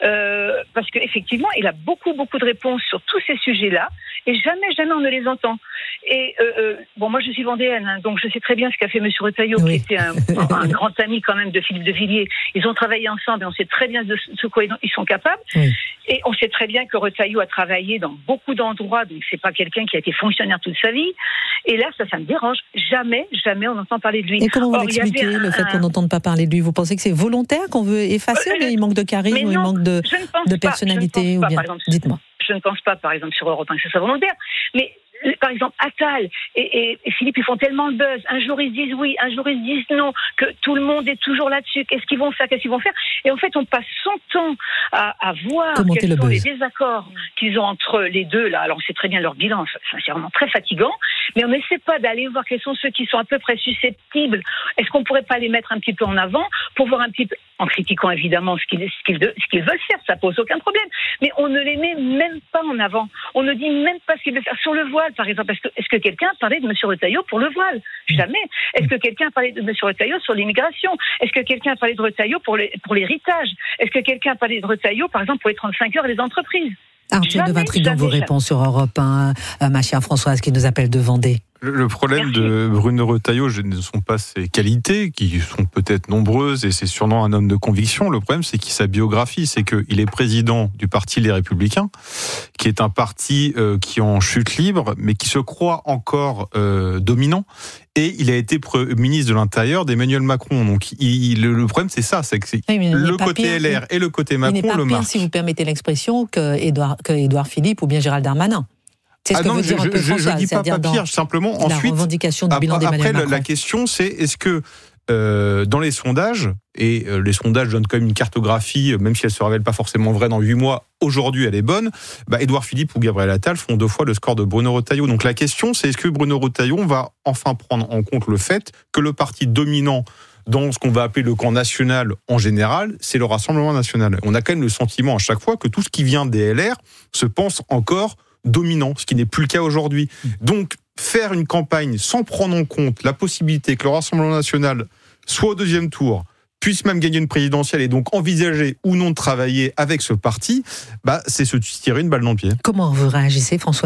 parce qu'effectivement, il a beaucoup de réponses sur tous ces sujets-là, et jamais on ne les entend. Et moi, je suis vendéenne, donc je sais très bien ce qu'a fait M. Retailleau, qui était un grand ami quand même de Philippe de Villiers. Ils ont travaillé ensemble, et on sait très bien de ce quoi ils sont capables. Oui. Et on sait très bien que Retailleau a travaillé dans beaucoup d'endroits, donc c'est pas quelqu'un qui a été fonctionnaire toute sa vie. Et là, ça me dérange. Jamais on n'entend parler de lui. Et comment vous l'expliquez, le fait qu'on n'entende pas parler de lui ? Vous pensez que c'est volontaire, qu'on veut effacer, mais il manque de charisme, ou il manque de personnalité, ou bien... Dites-moi. Je ne pense pas, par exemple, sur Europe 1, que ce soit volontaire. Mais par exemple, Attal et Philippe, ils font tellement le buzz. Un jour, ils disent oui, un jour, ils disent non, que tout le monde est toujours là-dessus. Qu'est-ce qu'ils vont faire ? Et en fait, on passe son temps à voir quels sont les désaccords qu'ils ont entre les deux, là. Alors, on sait très bien leur bilan. C'est vraiment très fatigant. Mais on n'essaie pas d'aller voir quels sont ceux qui sont à peu près susceptibles. Est-ce qu'on pourrait pas les mettre un petit peu en avant pour voir un petit peu, en critiquant évidemment ce qu'ils veulent faire, ça pose aucun problème. Mais on ne les met même pas en avant. On ne dit même pas ce qu'ils veulent faire. Sur le voile, par exemple, est-ce que quelqu'un a parlé de M. Retailleau pour le voile ? Jamais. Est-ce que quelqu'un a parlé de M. Retailleau sur l'immigration ? Est-ce que quelqu'un a parlé de Retailleau pour l'héritage ? Est-ce que quelqu'un a parlé de Retailleau, par exemple, pour les 35 heures et les entreprises ? Arthur de Vatry, dans vos réponses sur Europe 1, ma chère Françoise, qui nous appelle de Vendée. Le problème de Bruno Retailleau ne sont pas ses qualités, qui sont peut-être nombreuses, et c'est sûrement un homme de conviction. Le problème, c'est sa biographie, c'est qu'il est président du Parti Les Républicains, qui est un parti qui est en chute libre, mais qui se croit encore dominant. Et il a été ministre de l'Intérieur d'Emmanuel Macron. Donc le problème, c'est ça, c'est que le côté LR et le côté Macron le marquent. Si vous permettez l'expression, que Édouard Philippe ou bien Gérald Darmanin. C'est ce que veut dire un peu François, je dis pas pire, simplement. Ensuite, revendication du bilan d'Emmanuel Macron. La question, c'est est-ce que dans les sondages, et les sondages donnent quand même une cartographie, même si elle se révèle pas forcément vraie dans 8 mois, aujourd'hui elle est bonne, Édouard Philippe ou Gabriel Attal font 2 fois le score de Bruno Retailleau. Donc la question, c'est est-ce que Bruno Retailleau va enfin prendre en compte le fait que le parti dominant dans ce qu'on va appeler le camp national en général, c'est le Rassemblement national. On a quand même le sentiment à chaque fois que tout ce qui vient des LR se pense encore dominant, ce qui n'est plus le cas aujourd'hui. Donc, faire une campagne sans prendre en compte la possibilité que le Rassemblement national soit au 2e tour, puisse même gagner une présidentielle et donc envisager ou non de travailler avec ce parti, c'est se tirer une balle dans le pied. Comment vous réagissez, Françoise ?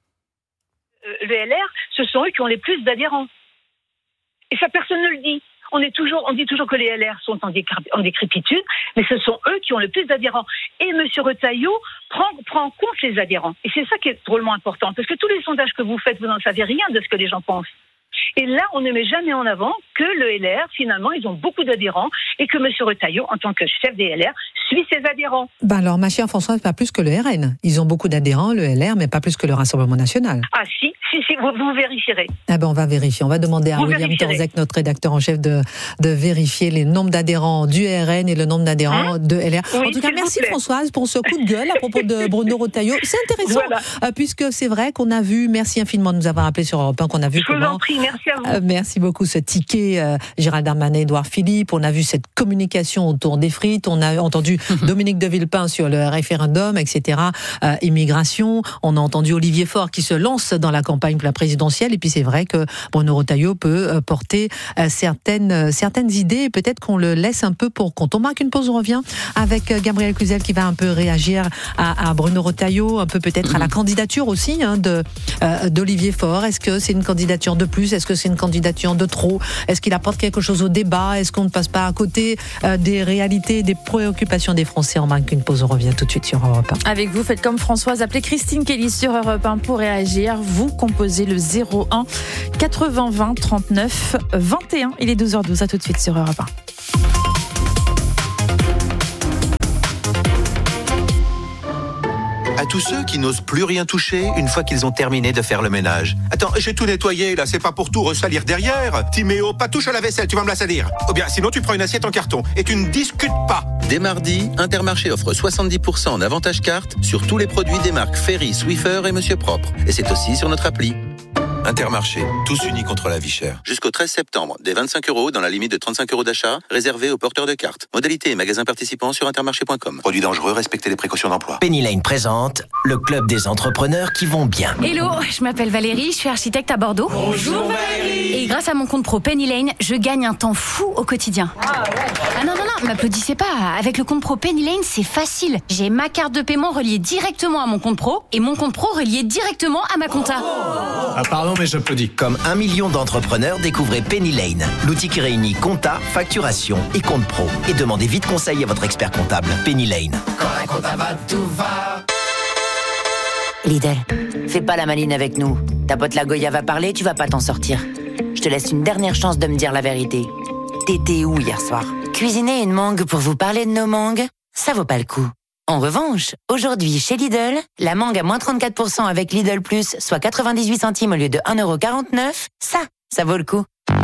Les LR, ce sont eux qui ont les plus d'adhérents. Et ça, personne ne le dit. On dit toujours que les LR sont en décrépitude, mais ce sont eux qui ont le plus d'adhérents. Et M. Retailleau prend en compte les adhérents. Et c'est ça qui est drôlement important, parce que tous les sondages que vous faites, vous n'en savez rien de ce que les gens pensent. Et là, on ne met jamais en avant que le LR, finalement, ils ont beaucoup d'adhérents, et que M. Retailleau, en tant que chef des LR, suit ses adhérents. Alors, ma chère Françoise, pas plus que le RN. Ils ont beaucoup d'adhérents, le LR, mais pas plus que le Rassemblement national. Ah si, Si, vous vérifierez. Ah ben on va vérifier. On va demander à William Torzek, notre rédacteur en chef, de vérifier les nombres d'adhérents du RN et le nombre d'adhérents de LR. Oui, en tout cas, merci Françoise pour ce coup de gueule à propos de Bruno Retailleau. C'est intéressant, puisque c'est vrai qu'on a vu, merci infiniment de nous avoir appelé sur Europe 1, qu'on a vu comment... Je vous en prie, merci à vous. Merci beaucoup, ce ticket Gérald Darmanin, Édouard Philippe. On a vu cette communication autour des frites. On a entendu Dominique de Villepin sur le référendum, etc. Immigration. On a entendu Olivier Faure qui se lance dans la campagne pour la présidentielle. Et puis c'est vrai que Bruno Retailleau peut porter certaines idées. Peut-être qu'on le laisse un peu pour compte. On marque une pause, on revient avec Gabriel Cluzel qui va un peu réagir à Bruno Retailleau, un peu peut-être à la candidature aussi d'Olivier Faure. Est-ce que c'est une candidature de plus? Est-ce que c'est une candidature de trop? Est-ce qu'il apporte quelque chose au débat? Est-ce qu'on ne passe pas à côté des réalités, des préoccupations des Français? On marque une pause, on revient tout de suite sur Europe 1. Avec vous, faites comme Françoise, appelez Christine Kelly sur Europe 1 pour réagir. Vous composez le 01 80 20 39 21. Il est 12h12, à tout de suite sur Europe 1. À tous ceux qui n'osent plus rien toucher une fois qu'ils ont terminé de faire le ménage. Attends, j'ai tout nettoyé là, c'est pas pour tout ressalir derrière. Timéo, pas touche à la vaisselle, tu vas me la salir. Ou bien sinon tu prends une assiette en carton et tu ne discutes pas. Dès mardi, Intermarché offre 70% en avantage carte sur tous les produits des marques Ferry, Swiffer et Monsieur Propre. Et c'est aussi sur notre appli. Intermarché, tous unis contre la vie chère. Jusqu'au 13 septembre, des 25 € dans la limite de 35 € d'achat, réservés aux porteurs de cartes. Modalité et magasins participants sur intermarché.com. Produits dangereux, respectez les précautions d'emploi. Penny Lane présente le club des entrepreneurs qui vont bien. Hello, je m'appelle Valérie, je suis architecte à Bordeaux. Bonjour Valérie. Et grâce à mon compte pro Penny Lane, je gagne un temps fou au quotidien. Ah non, m'applaudissez pas. Avec le compte pro Penny Lane, c'est facile. J'ai ma carte de paiement reliée directement à mon compte pro et mon compte pro relié directement à ma compta. Ah pardon, mais j'applaudis. Comme 1 million d'entrepreneurs, découvrez Penny Lane, l'outil qui réunit compta, facturation et compte pro. Et demandez vite conseil à votre expert comptable. Penny Lane. Quand un compta va, tout va. Lidl, fais pas la maline avec nous. Ta pote la Goya va parler, tu vas pas t'en sortir. Je te laisse une dernière chance de me dire la vérité. T'étais où hier soir? Cuisiner une mangue pour vous parler de nos mangues, ça vaut pas le coup. En revanche, aujourd'hui, chez Lidl, la mangue à moins 34% avec Lidl Plus, soit 98 centimes au lieu de 1,49 €, ça vaut le coup.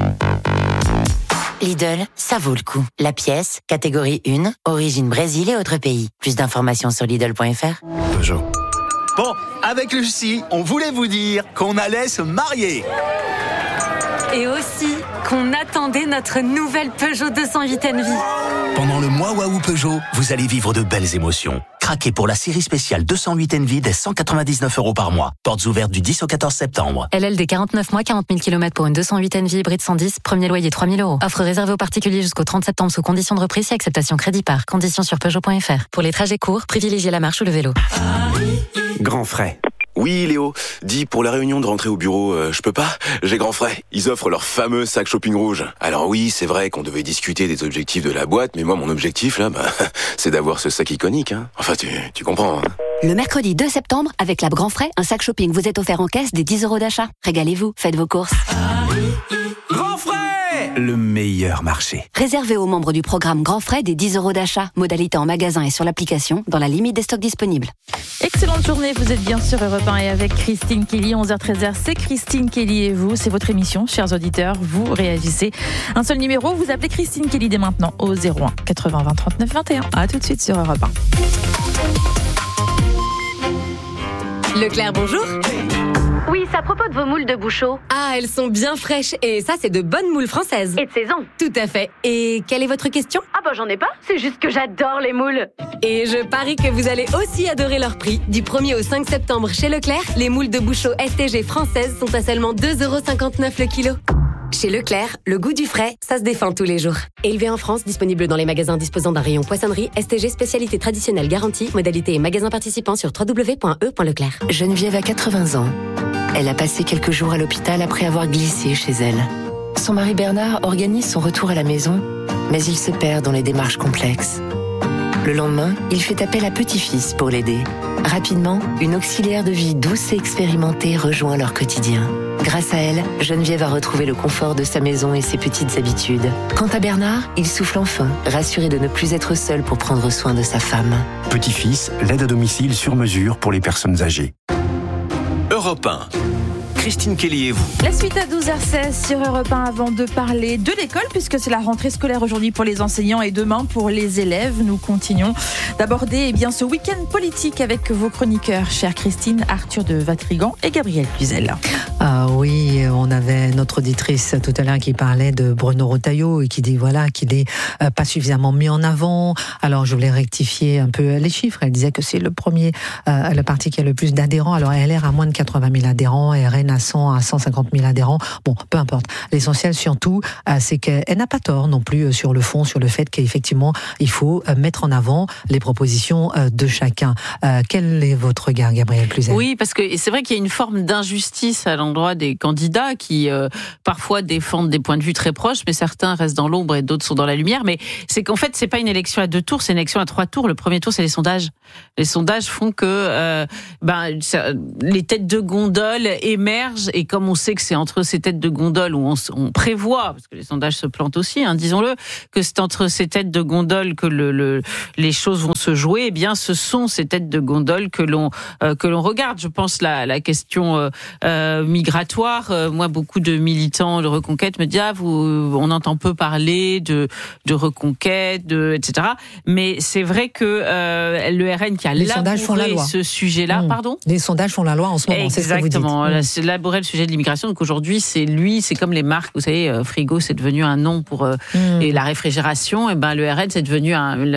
Lidl, ça vaut le coup. La pièce, catégorie 1, origine Brésil et autres pays. Plus d'informations sur Lidl.fr. Peugeot. Bon, avec Lucie, on voulait vous dire qu'on allait se marier. Et aussi qu'on attendait notre nouvelle Peugeot 208 Envie. Pendant le mois Waouh Peugeot, vous allez vivre de belles émotions. Craquez pour la série spéciale 208 Envie dès 199 € par mois. Portes ouvertes du 10 au 14 septembre. LLD 49 mois, 40 000 km pour une 208 Envie hybride 110, premier loyer 3 000 €. Offre réservée aux particuliers jusqu'au 30 septembre sous condition de reprise et acceptation crédit par. Conditions sur Peugeot.fr. Pour les trajets courts, privilégiez la marche ou le vélo. Grand frais. Oui, Léo, dis pour la réunion de rentrée au bureau, je peux pas? J'ai grand frais. Ils offrent leur fameux sac shopping rouge. Alors oui, c'est vrai qu'on devait discuter des objectifs de la boîte, mais moi, mon objectif, là, c'est d'avoir ce sac iconique, hein. Enfin, tu comprends, hein. Le mercredi 2 septembre, avec l'app Grand Frais, un sac shopping vous est offert en caisse des 10 € d'achat. Régalez-vous, faites vos courses. Grand frais! Le meilleur marché. Réservé aux membres du programme Grand Frais des 10 € d'achat. Modalité en magasin et sur l'application, dans la limite des stocks disponibles. Excellente journée, vous êtes bien sur Europe 1 et avec Christine Kelly, 11h-13h, c'est Christine Kelly et vous, c'est votre émission, chers auditeurs, vous réagissez. Un seul numéro, vous appelez Christine Kelly dès maintenant au 01 80 20 39 21. À tout de suite sur Europe 1. Leclerc, bonjour. Oui, c'est à propos de vos moules de Bouchot. Ah, elles sont bien fraîches et ça, c'est de bonnes moules françaises. Et de saison. Tout à fait. Et quelle est votre question? Ah bah j'en ai pas, c'est juste que j'adore les moules. Et je parie que vous allez aussi adorer leur prix. Du 1er au 5 septembre chez Leclerc, les moules de Bouchot STG françaises sont à seulement 2,59 € le kilo. Chez Leclerc, le goût du frais, ça se défend tous les jours. Élevé en France, disponible dans les magasins disposant d'un rayon poissonnerie, STG spécialité traditionnelle garantie, modalité et magasins participants sur www.e.leclerc. Geneviève a 80 ans. Elle a passé quelques jours à l'hôpital après avoir glissé chez elle. Son mari Bernard organise son retour à la maison, mais il se perd dans les démarches complexes. Le lendemain, il fait appel à petit-fils pour l'aider. Rapidement, une auxiliaire de vie douce et expérimentée rejoint leur quotidien. Grâce à elle, Geneviève a retrouvé le confort de sa maison et ses petites habitudes. Quant à Bernard, il souffle enfin, rassuré de ne plus être seul pour prendre soin de sa femme. Petit-fils, l'aide à domicile sur mesure pour les personnes âgées. Europe 1. Christine Kelly et vous. La suite à 12h16 sur Europe 1 avant de parler de l'école, puisque c'est la rentrée scolaire aujourd'hui pour les enseignants et demain pour les élèves. Nous continuons d'aborder ce week-end politique avec vos chroniqueurs, chère Christine, Arthur de Vatrigan et Gabriel Cluzel. Ah oui, on avait notre auditrice tout à l'heure qui parlait de Bruno Retailleau et qui dit qu'il n'est pas suffisamment mis en avant. Alors je voulais rectifier un peu les chiffres. Elle disait que c'est le parti qui a le plus d'adhérents. Alors LR a moins de 80 000 adhérents, RN a 100 à 150 000 adhérents. Bon, peu importe. L'essentiel surtout, c'est qu'elle n'a pas tort non plus sur le fond, sur le fait qu'effectivement, il faut mettre en avant les propositions de chacun. Quel est votre regard, Gabriel Cluzel ? Oui, parce que c'est vrai qu'il y a une forme d'injustice à l'endroit des candidats qui parfois défendent des points de vue très proches, mais certains restent dans l'ombre et d'autres sont dans la lumière. Mais c'est qu'en fait, c'est pas une élection à 2 tours, c'est une élection à 3 tours. Le premier tour, c'est les sondages. Les sondages font que les têtes de gondole émergent, et comme on sait que c'est entre ces têtes de gondole où on prévoit, parce que les sondages se plantent aussi, disons-le, que c'est entre ces têtes de gondole que les choses vont se jouer, ce sont ces têtes de gondole que l'on regarde. Je pense la question migratoire. Moi, beaucoup de militants de Reconquête me disent on entend peu parler de Reconquête, etc. Mais c'est vrai que le RN qui a labouré ce sujet-là, pardon. Les sondages font la loi en ce moment. Exactement. C'est labouré le sujet de l'immigration. Donc aujourd'hui, c'est comme les marques. Vous savez, Frigo, c'est devenu un nom pour et la réfrigération. Et le RN, c'est devenu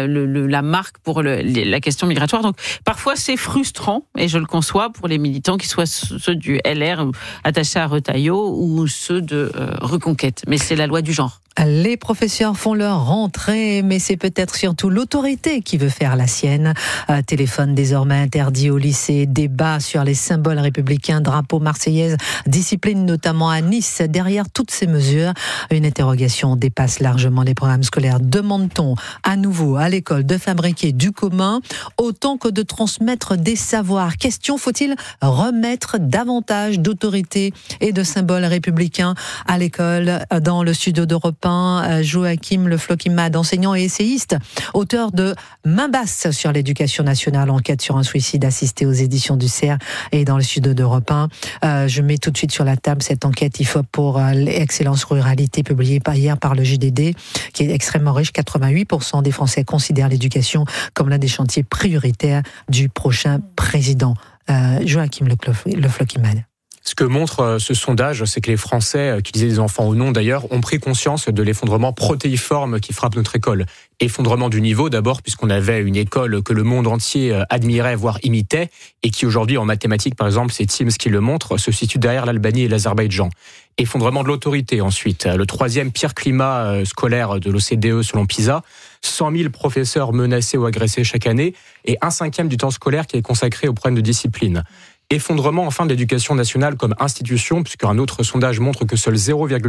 la marque pour la question migratoire. Donc parfois, c'est frustrant, et je le conçois, pour les militants, qui soient ceux du LR attachés à Retailleau ou ceux de Reconquête. Mais c'est la loi du genre. Les professeurs font leur rentrée, mais c'est peut-être surtout l'autorité qui veut faire la sienne. Téléphone désormais interdit au lycée, débat sur les symboles républicains, drapeau marseillaise, discipline notamment à Nice. Derrière toutes ces mesures, une interrogation dépasse largement les programmes scolaires. Demande-t-on à nouveau à l'école de fabriquer du commun autant que de transmettre des savoirs ? Question, faut-il remettre davantage d'autorité et de symboles républicains à l'école ? Dans le studio d'Europe 1, Joachim Le Floquimade, enseignant et essayiste, auteur de Main basse sur l'éducation nationale, enquête sur un suicide, assisté aux éditions du CERF et dans le studio d'Europe 1. Je mets tout de suite sur la table cette enquête IFOP pour l'excellence ruralité, publiée hier par le JDD, qui est extrêmement riche. 88% des Français considèrent l'éducation comme l'un des chantiers prioritaires du prochain président. Joachim Le Floquimade. Ce que montre ce sondage, c'est que les Français, qui disaient des enfants au nom d'ailleurs, ont pris conscience de l'effondrement protéiforme qui frappe notre école. Effondrement du niveau d'abord, puisqu'on avait une école que le monde entier admirait, voire imitait, et qui aujourd'hui en mathématiques par exemple, c'est Teams qui le montre, se situe derrière l'Albanie et l'Azerbaïdjan. Effondrement de l'autorité ensuite, le 3e pire climat scolaire de l'OCDE selon PISA, 100 000 professeurs menacés ou agressés chaque année, et 1/5 du temps scolaire qui est consacré aux problèmes de discipline. Effondrement enfin de l'éducation nationale comme institution, puisqu'un autre sondage montre que seuls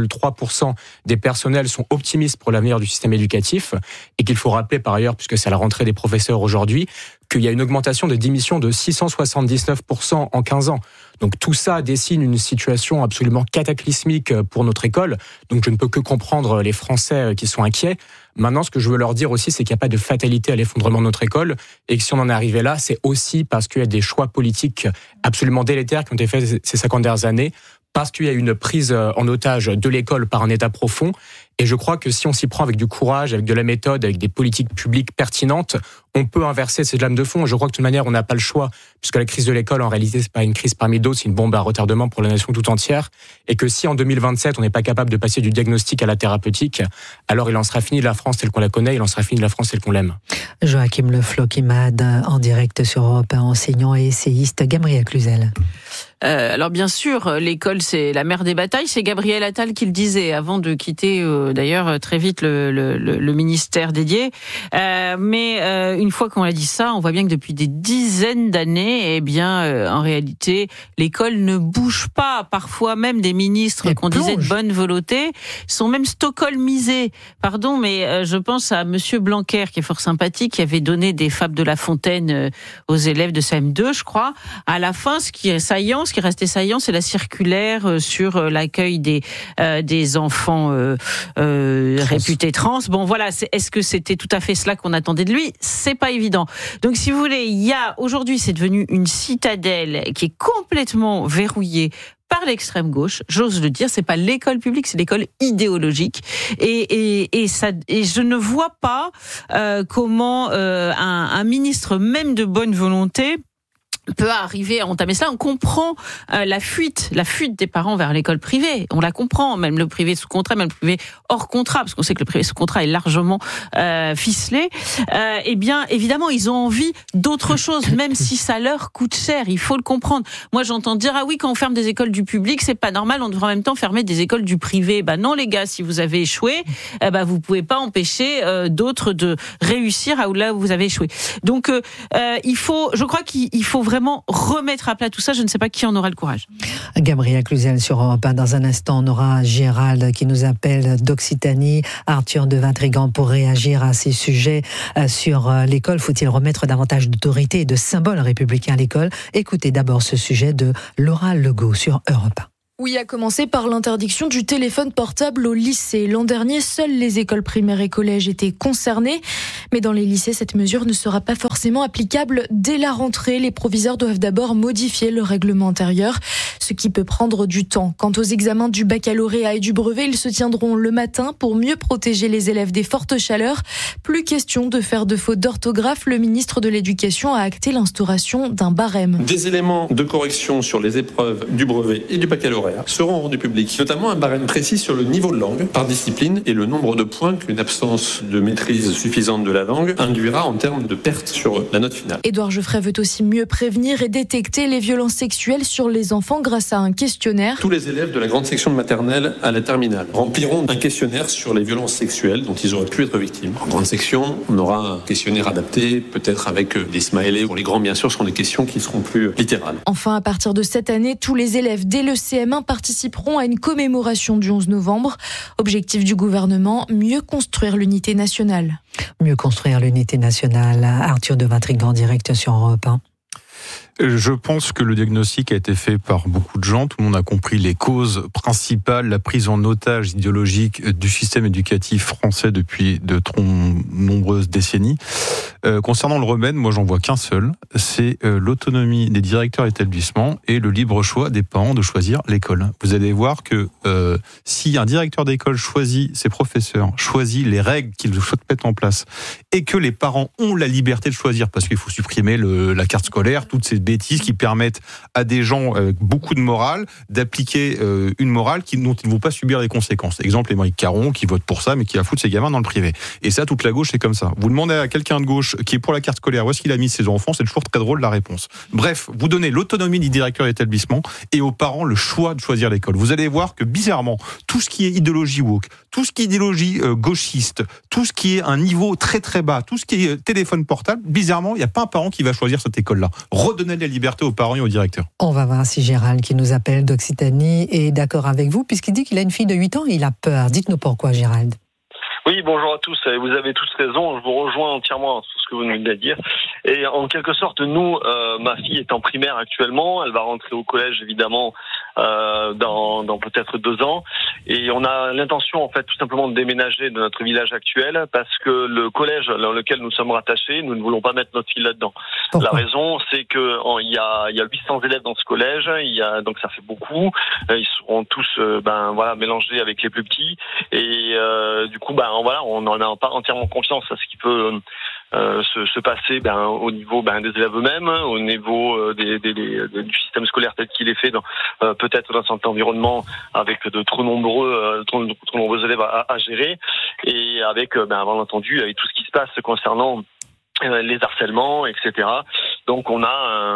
0,3% des personnels sont optimistes pour l'avenir du système éducatif, et qu'il faut rappeler par ailleurs, puisque c'est à la rentrée des professeurs aujourd'hui, qu'il y a une augmentation des démissions de 679% en 15 ans. Donc tout ça dessine une situation absolument cataclysmique pour notre école. Donc je ne peux que comprendre les Français qui sont inquiets. Maintenant, ce que je veux leur dire aussi, c'est qu'il n'y a pas de fatalité à l'effondrement de notre école, et que si on en est arrivé là, c'est aussi parce qu'il y a des choix politiques absolument délétères qui ont été faits ces 50 dernières années, parce qu'il y a une prise en otage de l'école par un État profond. Et je crois que si on s'y prend avec du courage, avec de la méthode, avec des politiques publiques pertinentes, on peut inverser ces lames de fond. Je crois que de toute manière, on n'a pas le choix, puisque la crise de l'école, en réalité, c'est pas une crise parmi d'autres, c'est une bombe à retardement pour la nation tout entière. Et que si en 2027, on n'est pas capable de passer du diagnostic à la thérapeutique, alors il en sera fini de la France telle qu'on la connaît, il en sera fini de la France telle qu'on l'aime. Joachim Le Floquimade, en direct sur Europe 1, enseignant et essayiste. Gabriel Cluzel. Alors bien sûr, l'école c'est la mère des batailles, c'est Gabriel Attal qui le disait avant de quitter d'ailleurs très vite le ministère dédié. Mais une fois qu'on a dit ça, on voit bien que depuis des dizaines d'années, en réalité, l'école ne bouge pas. Parfois même des ministres qu'on disait de bonne volonté sont même stockholmisés. Pardon, mais je pense à Monsieur Blanquer qui est fort sympathique, qui avait donné des fables de La Fontaine aux élèves de CM2, je crois. À la fin, ce qui restait saillant, c'est la circulaire sur l'accueil des enfants réputés trans. Bon, voilà, est-ce que c'était tout à fait cela qu'on attendait de lui ? C'est pas évident. Donc, si vous voulez, aujourd'hui, c'est devenu une citadelle qui est complètement verrouillée par l'extrême gauche, j'ose le dire. C'est pas l'école publique, c'est l'école idéologique. Et je ne vois pas comment un ministre même de bonne volonté peut arriver à entamer cela. On comprend la fuite des parents vers l'école privée. On la comprend, même le privé sous contrat, même le privé hors contrat, parce qu'on sait que le privé sous contrat est largement ficelé. Eh bien, évidemment, ils ont envie d'autre chose, même si ça leur coûte cher. Il faut le comprendre. Moi, j'entends dire ah oui, quand on ferme des écoles du public, c'est pas normal. On devrait en même temps fermer des écoles du privé. Ben non, les gars, si vous avez échoué, vous pouvez pas empêcher d'autres de réussir là où vous avez échoué. Donc, je crois qu'il faut vraiment remettre à plat tout ça. Je ne sais pas qui en aura le courage. Gabriel Cluzel sur Europe 1. Dans un instant, on aura Gérald qui nous appelle d'Occitanie, Arthur de Vatrigan pour réagir à ces sujets sur l'école. Faut-il remettre davantage d'autorité et de symboles républicains à l'école? Écoutez d'abord ce sujet de Laura Legault sur Europe 1. Oui, à commencer par l'interdiction du téléphone portable au lycée. L'an dernier, seules les écoles primaires et collèges étaient concernées. Mais dans les lycées, cette mesure ne sera pas forcément applicable dès la rentrée. Les proviseurs doivent d'abord modifier le règlement intérieur, ce qui peut prendre du temps. Quant aux examens du baccalauréat et du brevet, ils se tiendront le matin pour mieux protéger les élèves des fortes chaleurs. Plus question de faire de fautes d'orthographe. Le ministre de l'Éducation a acté l'instauration d'un barème. Des éléments de correction sur les épreuves du brevet et du baccalauréat seront rendus publics, notamment un barème précis sur le niveau de langue par discipline et le nombre de points qu'une absence de maîtrise suffisante de la langue induira en termes de perte sur la note finale. Édouard Geoffrey veut aussi mieux prévenir et détecter les violences sexuelles sur les enfants grâce à un questionnaire. Tous les élèves de la grande section de maternelle à la terminale rempliront un questionnaire sur les violences sexuelles dont ils auraient pu être victimes. En grande section, on aura un questionnaire adapté, peut-être avec des smileys. Pour les grands, bien sûr, ce seront des questions qui seront plus littérales. Enfin, à partir de cette année, tous les élèves dès le CM1 participeront à une commémoration du 11 novembre. Objectif du gouvernement, mieux construire l'unité nationale. Mieux construire l'unité nationale. Arthur de Vatrigan, direct sur Europe 1. Je pense que le diagnostic a été fait par beaucoup de gens. Tout le monde a compris les causes principales, la prise en otage idéologique du système éducatif français depuis de trop nombreuses décennies. Concernant le remède, moi j'en vois qu'un seul, c'est l'autonomie des directeurs d'établissement et le libre choix des parents de choisir l'école. Vous allez voir que si un directeur d'école choisit ses professeurs, choisit les règles qu'il souhaite mettre en place, et que les parents ont la liberté de choisir, parce qu'il faut supprimer la carte scolaire, toutes ces bêtises qui permettent à des gens avec beaucoup de morale d'appliquer une morale dont ils ne vont pas subir les conséquences. Exemple, Émeric Caron qui vote pour ça mais qui va foutre ses gamins dans le privé. Et ça, toute la gauche, c'est comme ça. Vous demandez à quelqu'un de gauche qui est pour la carte scolaire où est-ce qu'il a mis ses enfants, c'est toujours très drôle la réponse. Bref, vous donnez l'autonomie du directeur d'établissement et aux parents le choix de choisir l'école. Vous allez voir que bizarrement, tout ce qui est idéologie woke, tout ce qui est idéologie gauchiste, tout ce qui est un niveau très très bas, tout ce qui est téléphone portable, bizarrement, il n'y a pas un parent qui va choisir cette école-là. Redonnez la liberté aux parents et aux directeurs. On va voir si Gérald, qui nous appelle d'Occitanie, est d'accord avec vous, puisqu'il dit qu'il a une fille de 8 ans et il a peur. Dites-nous pourquoi, Gérald. Oui, bonjour à tous. Vous avez tous raison. Je vous rejoins entièrement sur ce que vous venez de dire. Et en quelque sorte, nous, ma fille est en primaire actuellement. Elle va rentrer au collège, évidemment, dans peut-être 2 ans. Et on a l'intention, en fait, tout simplement de déménager de notre village actuel parce que le collège dans lequel nous sommes rattachés, nous ne voulons pas mettre notre fille là-dedans. Pourquoi ? La raison, c'est que il y a 800 élèves dans ce collège. Donc ça fait beaucoup. Ils seront tous, mélangés avec les plus petits. Et du coup, on n'en a pas entièrement confiance à ce qui peut se passer au niveau des élèves eux-mêmes, au niveau du système scolaire tel qu'il est fait peut-être dans cet environnement avec de trop nombreux élèves à gérer et avec bien entendu avec tout ce qui se passe concernant les harcèlements, etc. Donc on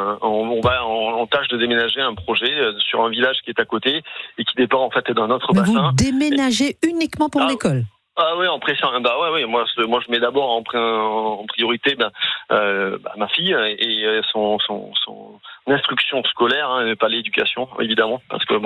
tâche de déménager un projet sur un village qui est à côté et qui dépend en fait d'un autre bassin. Vous déménagez uniquement pour l'école ? Ah oui, en pression. Moi je mets d'abord en priorité ma fille et son instruction scolaire, pas l'éducation évidemment, parce que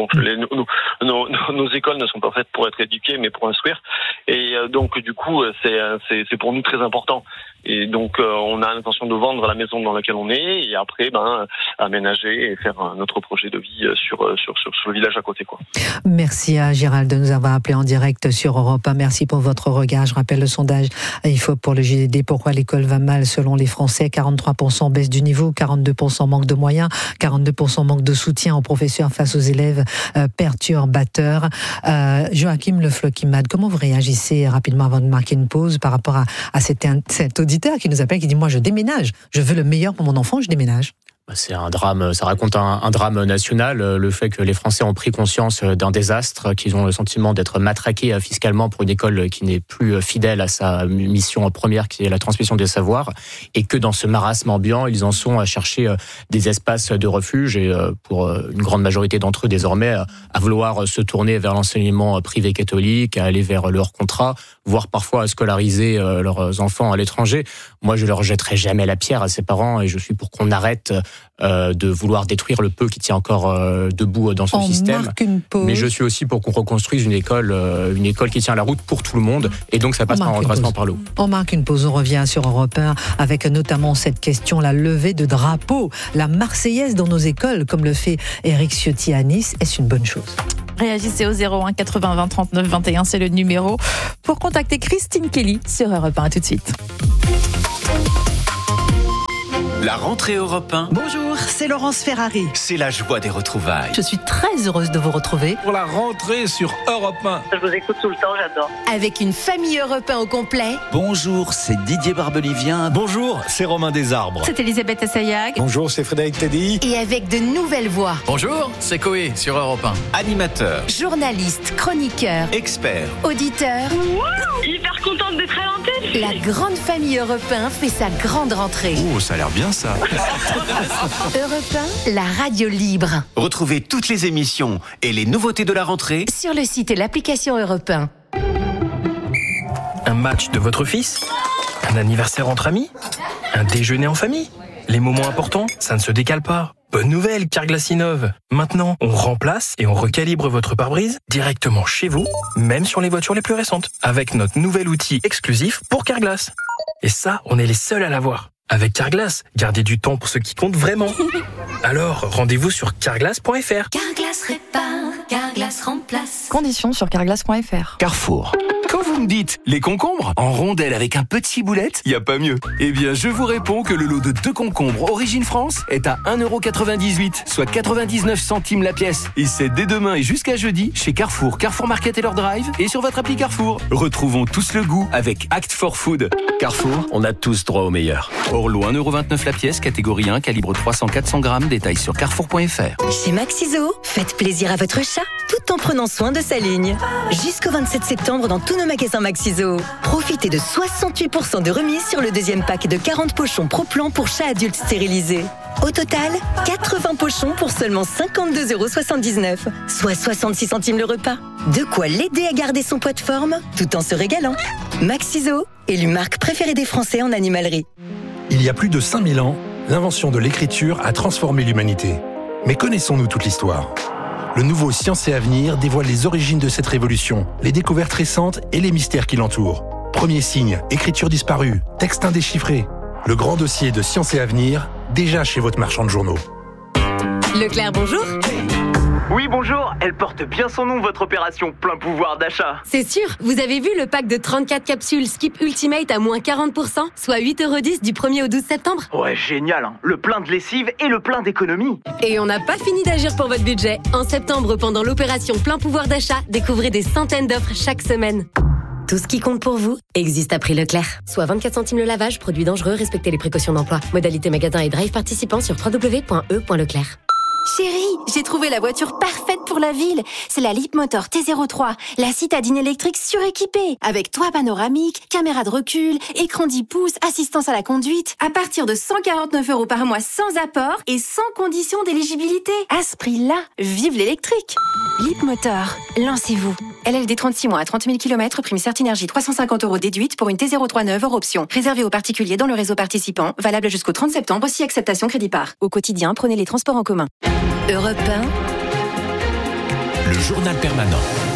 nos écoles ne sont pas faites pour être éduquées mais pour instruire. Et donc du coup c'est pour nous très important. Et donc on a l'intention de vendre la maison dans laquelle on est et après aménager et faire notre projet de vie sur le village à côté, quoi. Merci à Gérald de nous avoir appelé en direct sur Europe 1. Merci pour votre regard. Je rappelle le sondage IFOP pour le JDD. Pourquoi l'école va mal selon les Français? 43% baisse du niveau, 42% manque de moyens, 42% manque de soutien aux professeurs face aux élèves perturbateurs. Joachim Le Floquimad, comment vous réagissez rapidement avant de marquer une pause par rapport à cet auditeur qui nous appelle, qui dit moi je déménage, je veux le meilleur pour mon enfant, je déménage? C'est un drame, ça raconte un drame national, le fait que les Français ont pris conscience d'un désastre, qu'ils ont le sentiment d'être matraqués fiscalement pour une école qui n'est plus fidèle à sa mission première, qui est la transmission des savoirs, et que dans ce marasme ambiant, ils en sont à chercher des espaces de refuge, et pour une grande majorité d'entre eux désormais, à vouloir se tourner vers l'enseignement privé catholique, à aller vers leur contrat, voire parfois à scolariser leurs enfants à l'étranger. Moi, je leur jetterai jamais la pierre à ces parents, et je suis pour qu'on arrête de vouloir détruire le peu qui tient encore debout dans ce système. Mais je suis aussi pour qu'on reconstruise une école qui tient la route pour tout le monde, et donc ça passe par un redressement par le haut. On marque une pause, on revient sur Europe 1 avec notamment cette question, la levée de drapeau, la Marseillaise dans nos écoles, comme le fait Éric Ciotti à Nice. Est-ce une bonne chose? Réagissez au 01 80 20 39 21, c'est le numéro pour contacter Christine Kelly sur Europe 1. À tout de suite. La rentrée Europe 1. Bonjour, c'est Laurence Ferrari. C'est la joie des retrouvailles. Je suis très heureuse de vous retrouver. Pour la rentrée sur Europe 1. Je vous écoute tout le temps, j'adore. Avec une famille Europe 1 au complet. Bonjour, c'est Didier Barbelivien. Bonjour, c'est Romain Desarbres. C'est Elisabeth Assayag. Bonjour, c'est Frédéric Teddy. Et avec de nouvelles voix. Bonjour, c'est Coé sur Europe 1. Animateur, Journaliste, chroniqueur, expert, auditeur. Hyper contente d'être à l'antenne. La grande famille Europe 1 fait sa grande rentrée. Oh, ça a l'air bien ça. Europe 1, la radio libre. Retrouvez toutes les émissions et les nouveautés de la rentrée sur le site et l'application Europe 1. Un match de votre fils? Un anniversaire entre amis? Un déjeuner en famille? Les moments importants, ça ne se décale pas. Bonne nouvelle, Carglass innove. Maintenant, on remplace et on recalibre votre pare-brise directement chez vous, même sur les voitures les plus récentes, avec notre nouvel outil exclusif pour Carglass. Et ça, on est les seuls à l'avoir. Avec Carglass, gardez du temps pour ce qui compte vraiment. Alors, rendez-vous sur carglass.fr. Carglass répare, Carglass remplace. Conditions sur carglass.fr. Carrefour. Quand vous me dites les concombres en rondelles avec un petit boulette, y a pas mieux. Eh bien, je vous réponds que le lot de 2 concombres Origine France est à 1,98€, soit 99 centimes la pièce. Et c'est dès demain et jusqu'à jeudi chez Carrefour, Carrefour Market et leur drive et sur votre appli Carrefour. Retrouvons tous le goût avec Act for Food. Carrefour, on a tous droit au meilleur. Hors lot 1,29€ la pièce, catégorie 1, calibre 300-400 grammes, détails sur carrefour.fr. Chez Maxiso, faites plaisir à votre chat tout en prenant soin de sa ligne. Jusqu'au 27 septembre dans tous nos magasins Maxiso. Profitez de 68% de remise sur le deuxième pack de 40 pochons Pro-Plan pour chats adultes stérilisés. Au total, 80 pochons pour seulement 52,79€, soit 66 centimes le repas. De quoi l'aider à garder son poids de forme tout en se régalant. Maxiso, élue marque préférée des Français en animalerie. Il y a plus de 5000 ans, l'invention de l'écriture a transformé l'humanité. Mais connaissons-nous toute l'histoire ? Le nouveau Science et Avenir dévoile les origines de cette révolution, les découvertes récentes et les mystères qui l'entourent. Premier signe, écriture disparue, texte indéchiffré. Le grand dossier de Science et Avenir, déjà chez votre marchand de journaux. Leclerc, bonjour. Oui, bonjour. Elle porte bien son nom, votre opération plein pouvoir d'achat. C'est sûr. Vous avez vu le pack de 34 capsules Skip Ultimate à moins 40%, soit 8,10€ du 1er au 12 septembre. Ouais, génial, hein. Le plein de lessive et le plein d'économie. Et on n'a pas fini d'agir pour votre budget. En septembre, pendant l'opération plein pouvoir d'achat, découvrez des centaines d'offres chaque semaine. Tout ce qui compte pour vous existe à prix Leclerc. Soit 24 centimes le lavage, produit dangereux, respectez les précautions d'emploi. Modalité magasin et drive participant sur www.e.leclerc. Chérie, j'ai trouvé la voiture parfaite pour la ville. C'est la Leapmotor T03, la citadine électrique suréquipée. Avec toit panoramique, caméra de recul, écran 10 pouces, assistance à la conduite. À partir de 149€ par mois sans apport et sans condition d'éligibilité. À ce prix-là, vive l'électrique. Leapmotor, lancez-vous. LLD 36 mois à 30 000 km, prime Certinergie 350€ déduite pour une T03 neuve hors option. Réservée aux particuliers dans le réseau participant, valable jusqu'au 30 septembre, si acceptation crédit par. Au quotidien, prenez les transports en commun. Europe 1. Le journal permanent.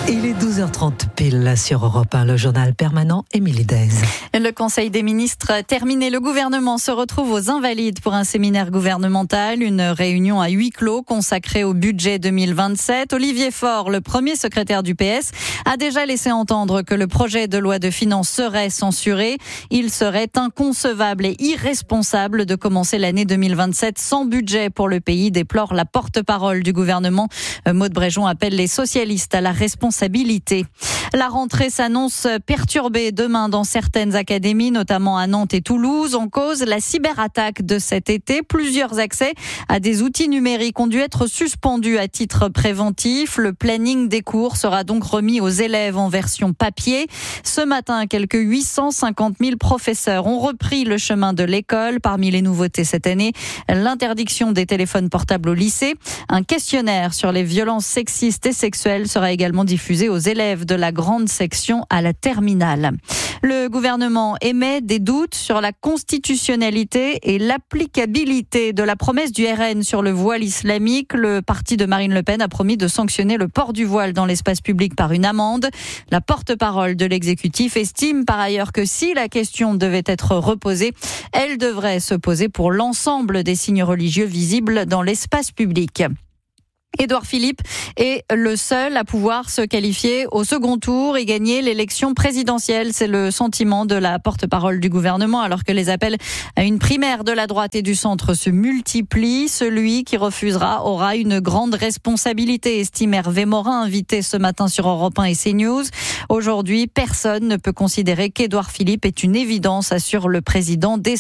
Il est 12h30 pile sur Europe 1, le journal permanent Émilie Dez. Le Conseil des ministres terminé. Le gouvernement se retrouve aux Invalides pour un séminaire gouvernemental, une réunion à huis clos consacrée au budget 2027. Olivier Faure, le premier secrétaire du PS, a déjà laissé entendre que le projet de loi de finances serait censuré. Il serait inconcevable et irresponsable de commencer l'année 2027 sans budget pour le pays, déplore la porte-parole du gouvernement. Maud Bréjon appelle les socialistes à la responsabilité. La rentrée s'annonce perturbée demain dans certaines académies, notamment à Nantes et Toulouse. En cause, la cyberattaque de cet été. Plusieurs accès à des outils numériques ont dû être suspendus à titre préventif. Le planning des cours sera donc remis aux élèves en version papier. Ce matin, quelques 850 000 professeurs ont repris le chemin de l'école. Parmi les nouveautés cette année, l'interdiction des téléphones portables au lycée. Un questionnaire sur les violences sexistes et sexuelles sera également diffusé aux élèves de la grande section à la terminale. Le gouvernement émet des doutes sur la constitutionnalité et l'applicabilité de la promesse du RN sur le voile islamique. Le parti de Marine Le Pen a promis de sanctionner le port du voile dans l'espace public par une amende. La porte-parole de l'exécutif estime par ailleurs que si la question devait être reposée, elle devrait se poser pour l'ensemble des signes religieux visibles dans l'espace public. Édouard Philippe est le seul à pouvoir se qualifier au second tour et gagner l'élection présidentielle. C'est le sentiment de la porte-parole du gouvernement, alors que les appels à une primaire de la droite et du centre se multiplient. Celui qui refusera aura une grande responsabilité, estime Hervé Morin, invité ce matin sur Europe 1 et CNews. Aujourd'hui, personne ne peut considérer qu'Édouard Philippe est une évidence, assure le président des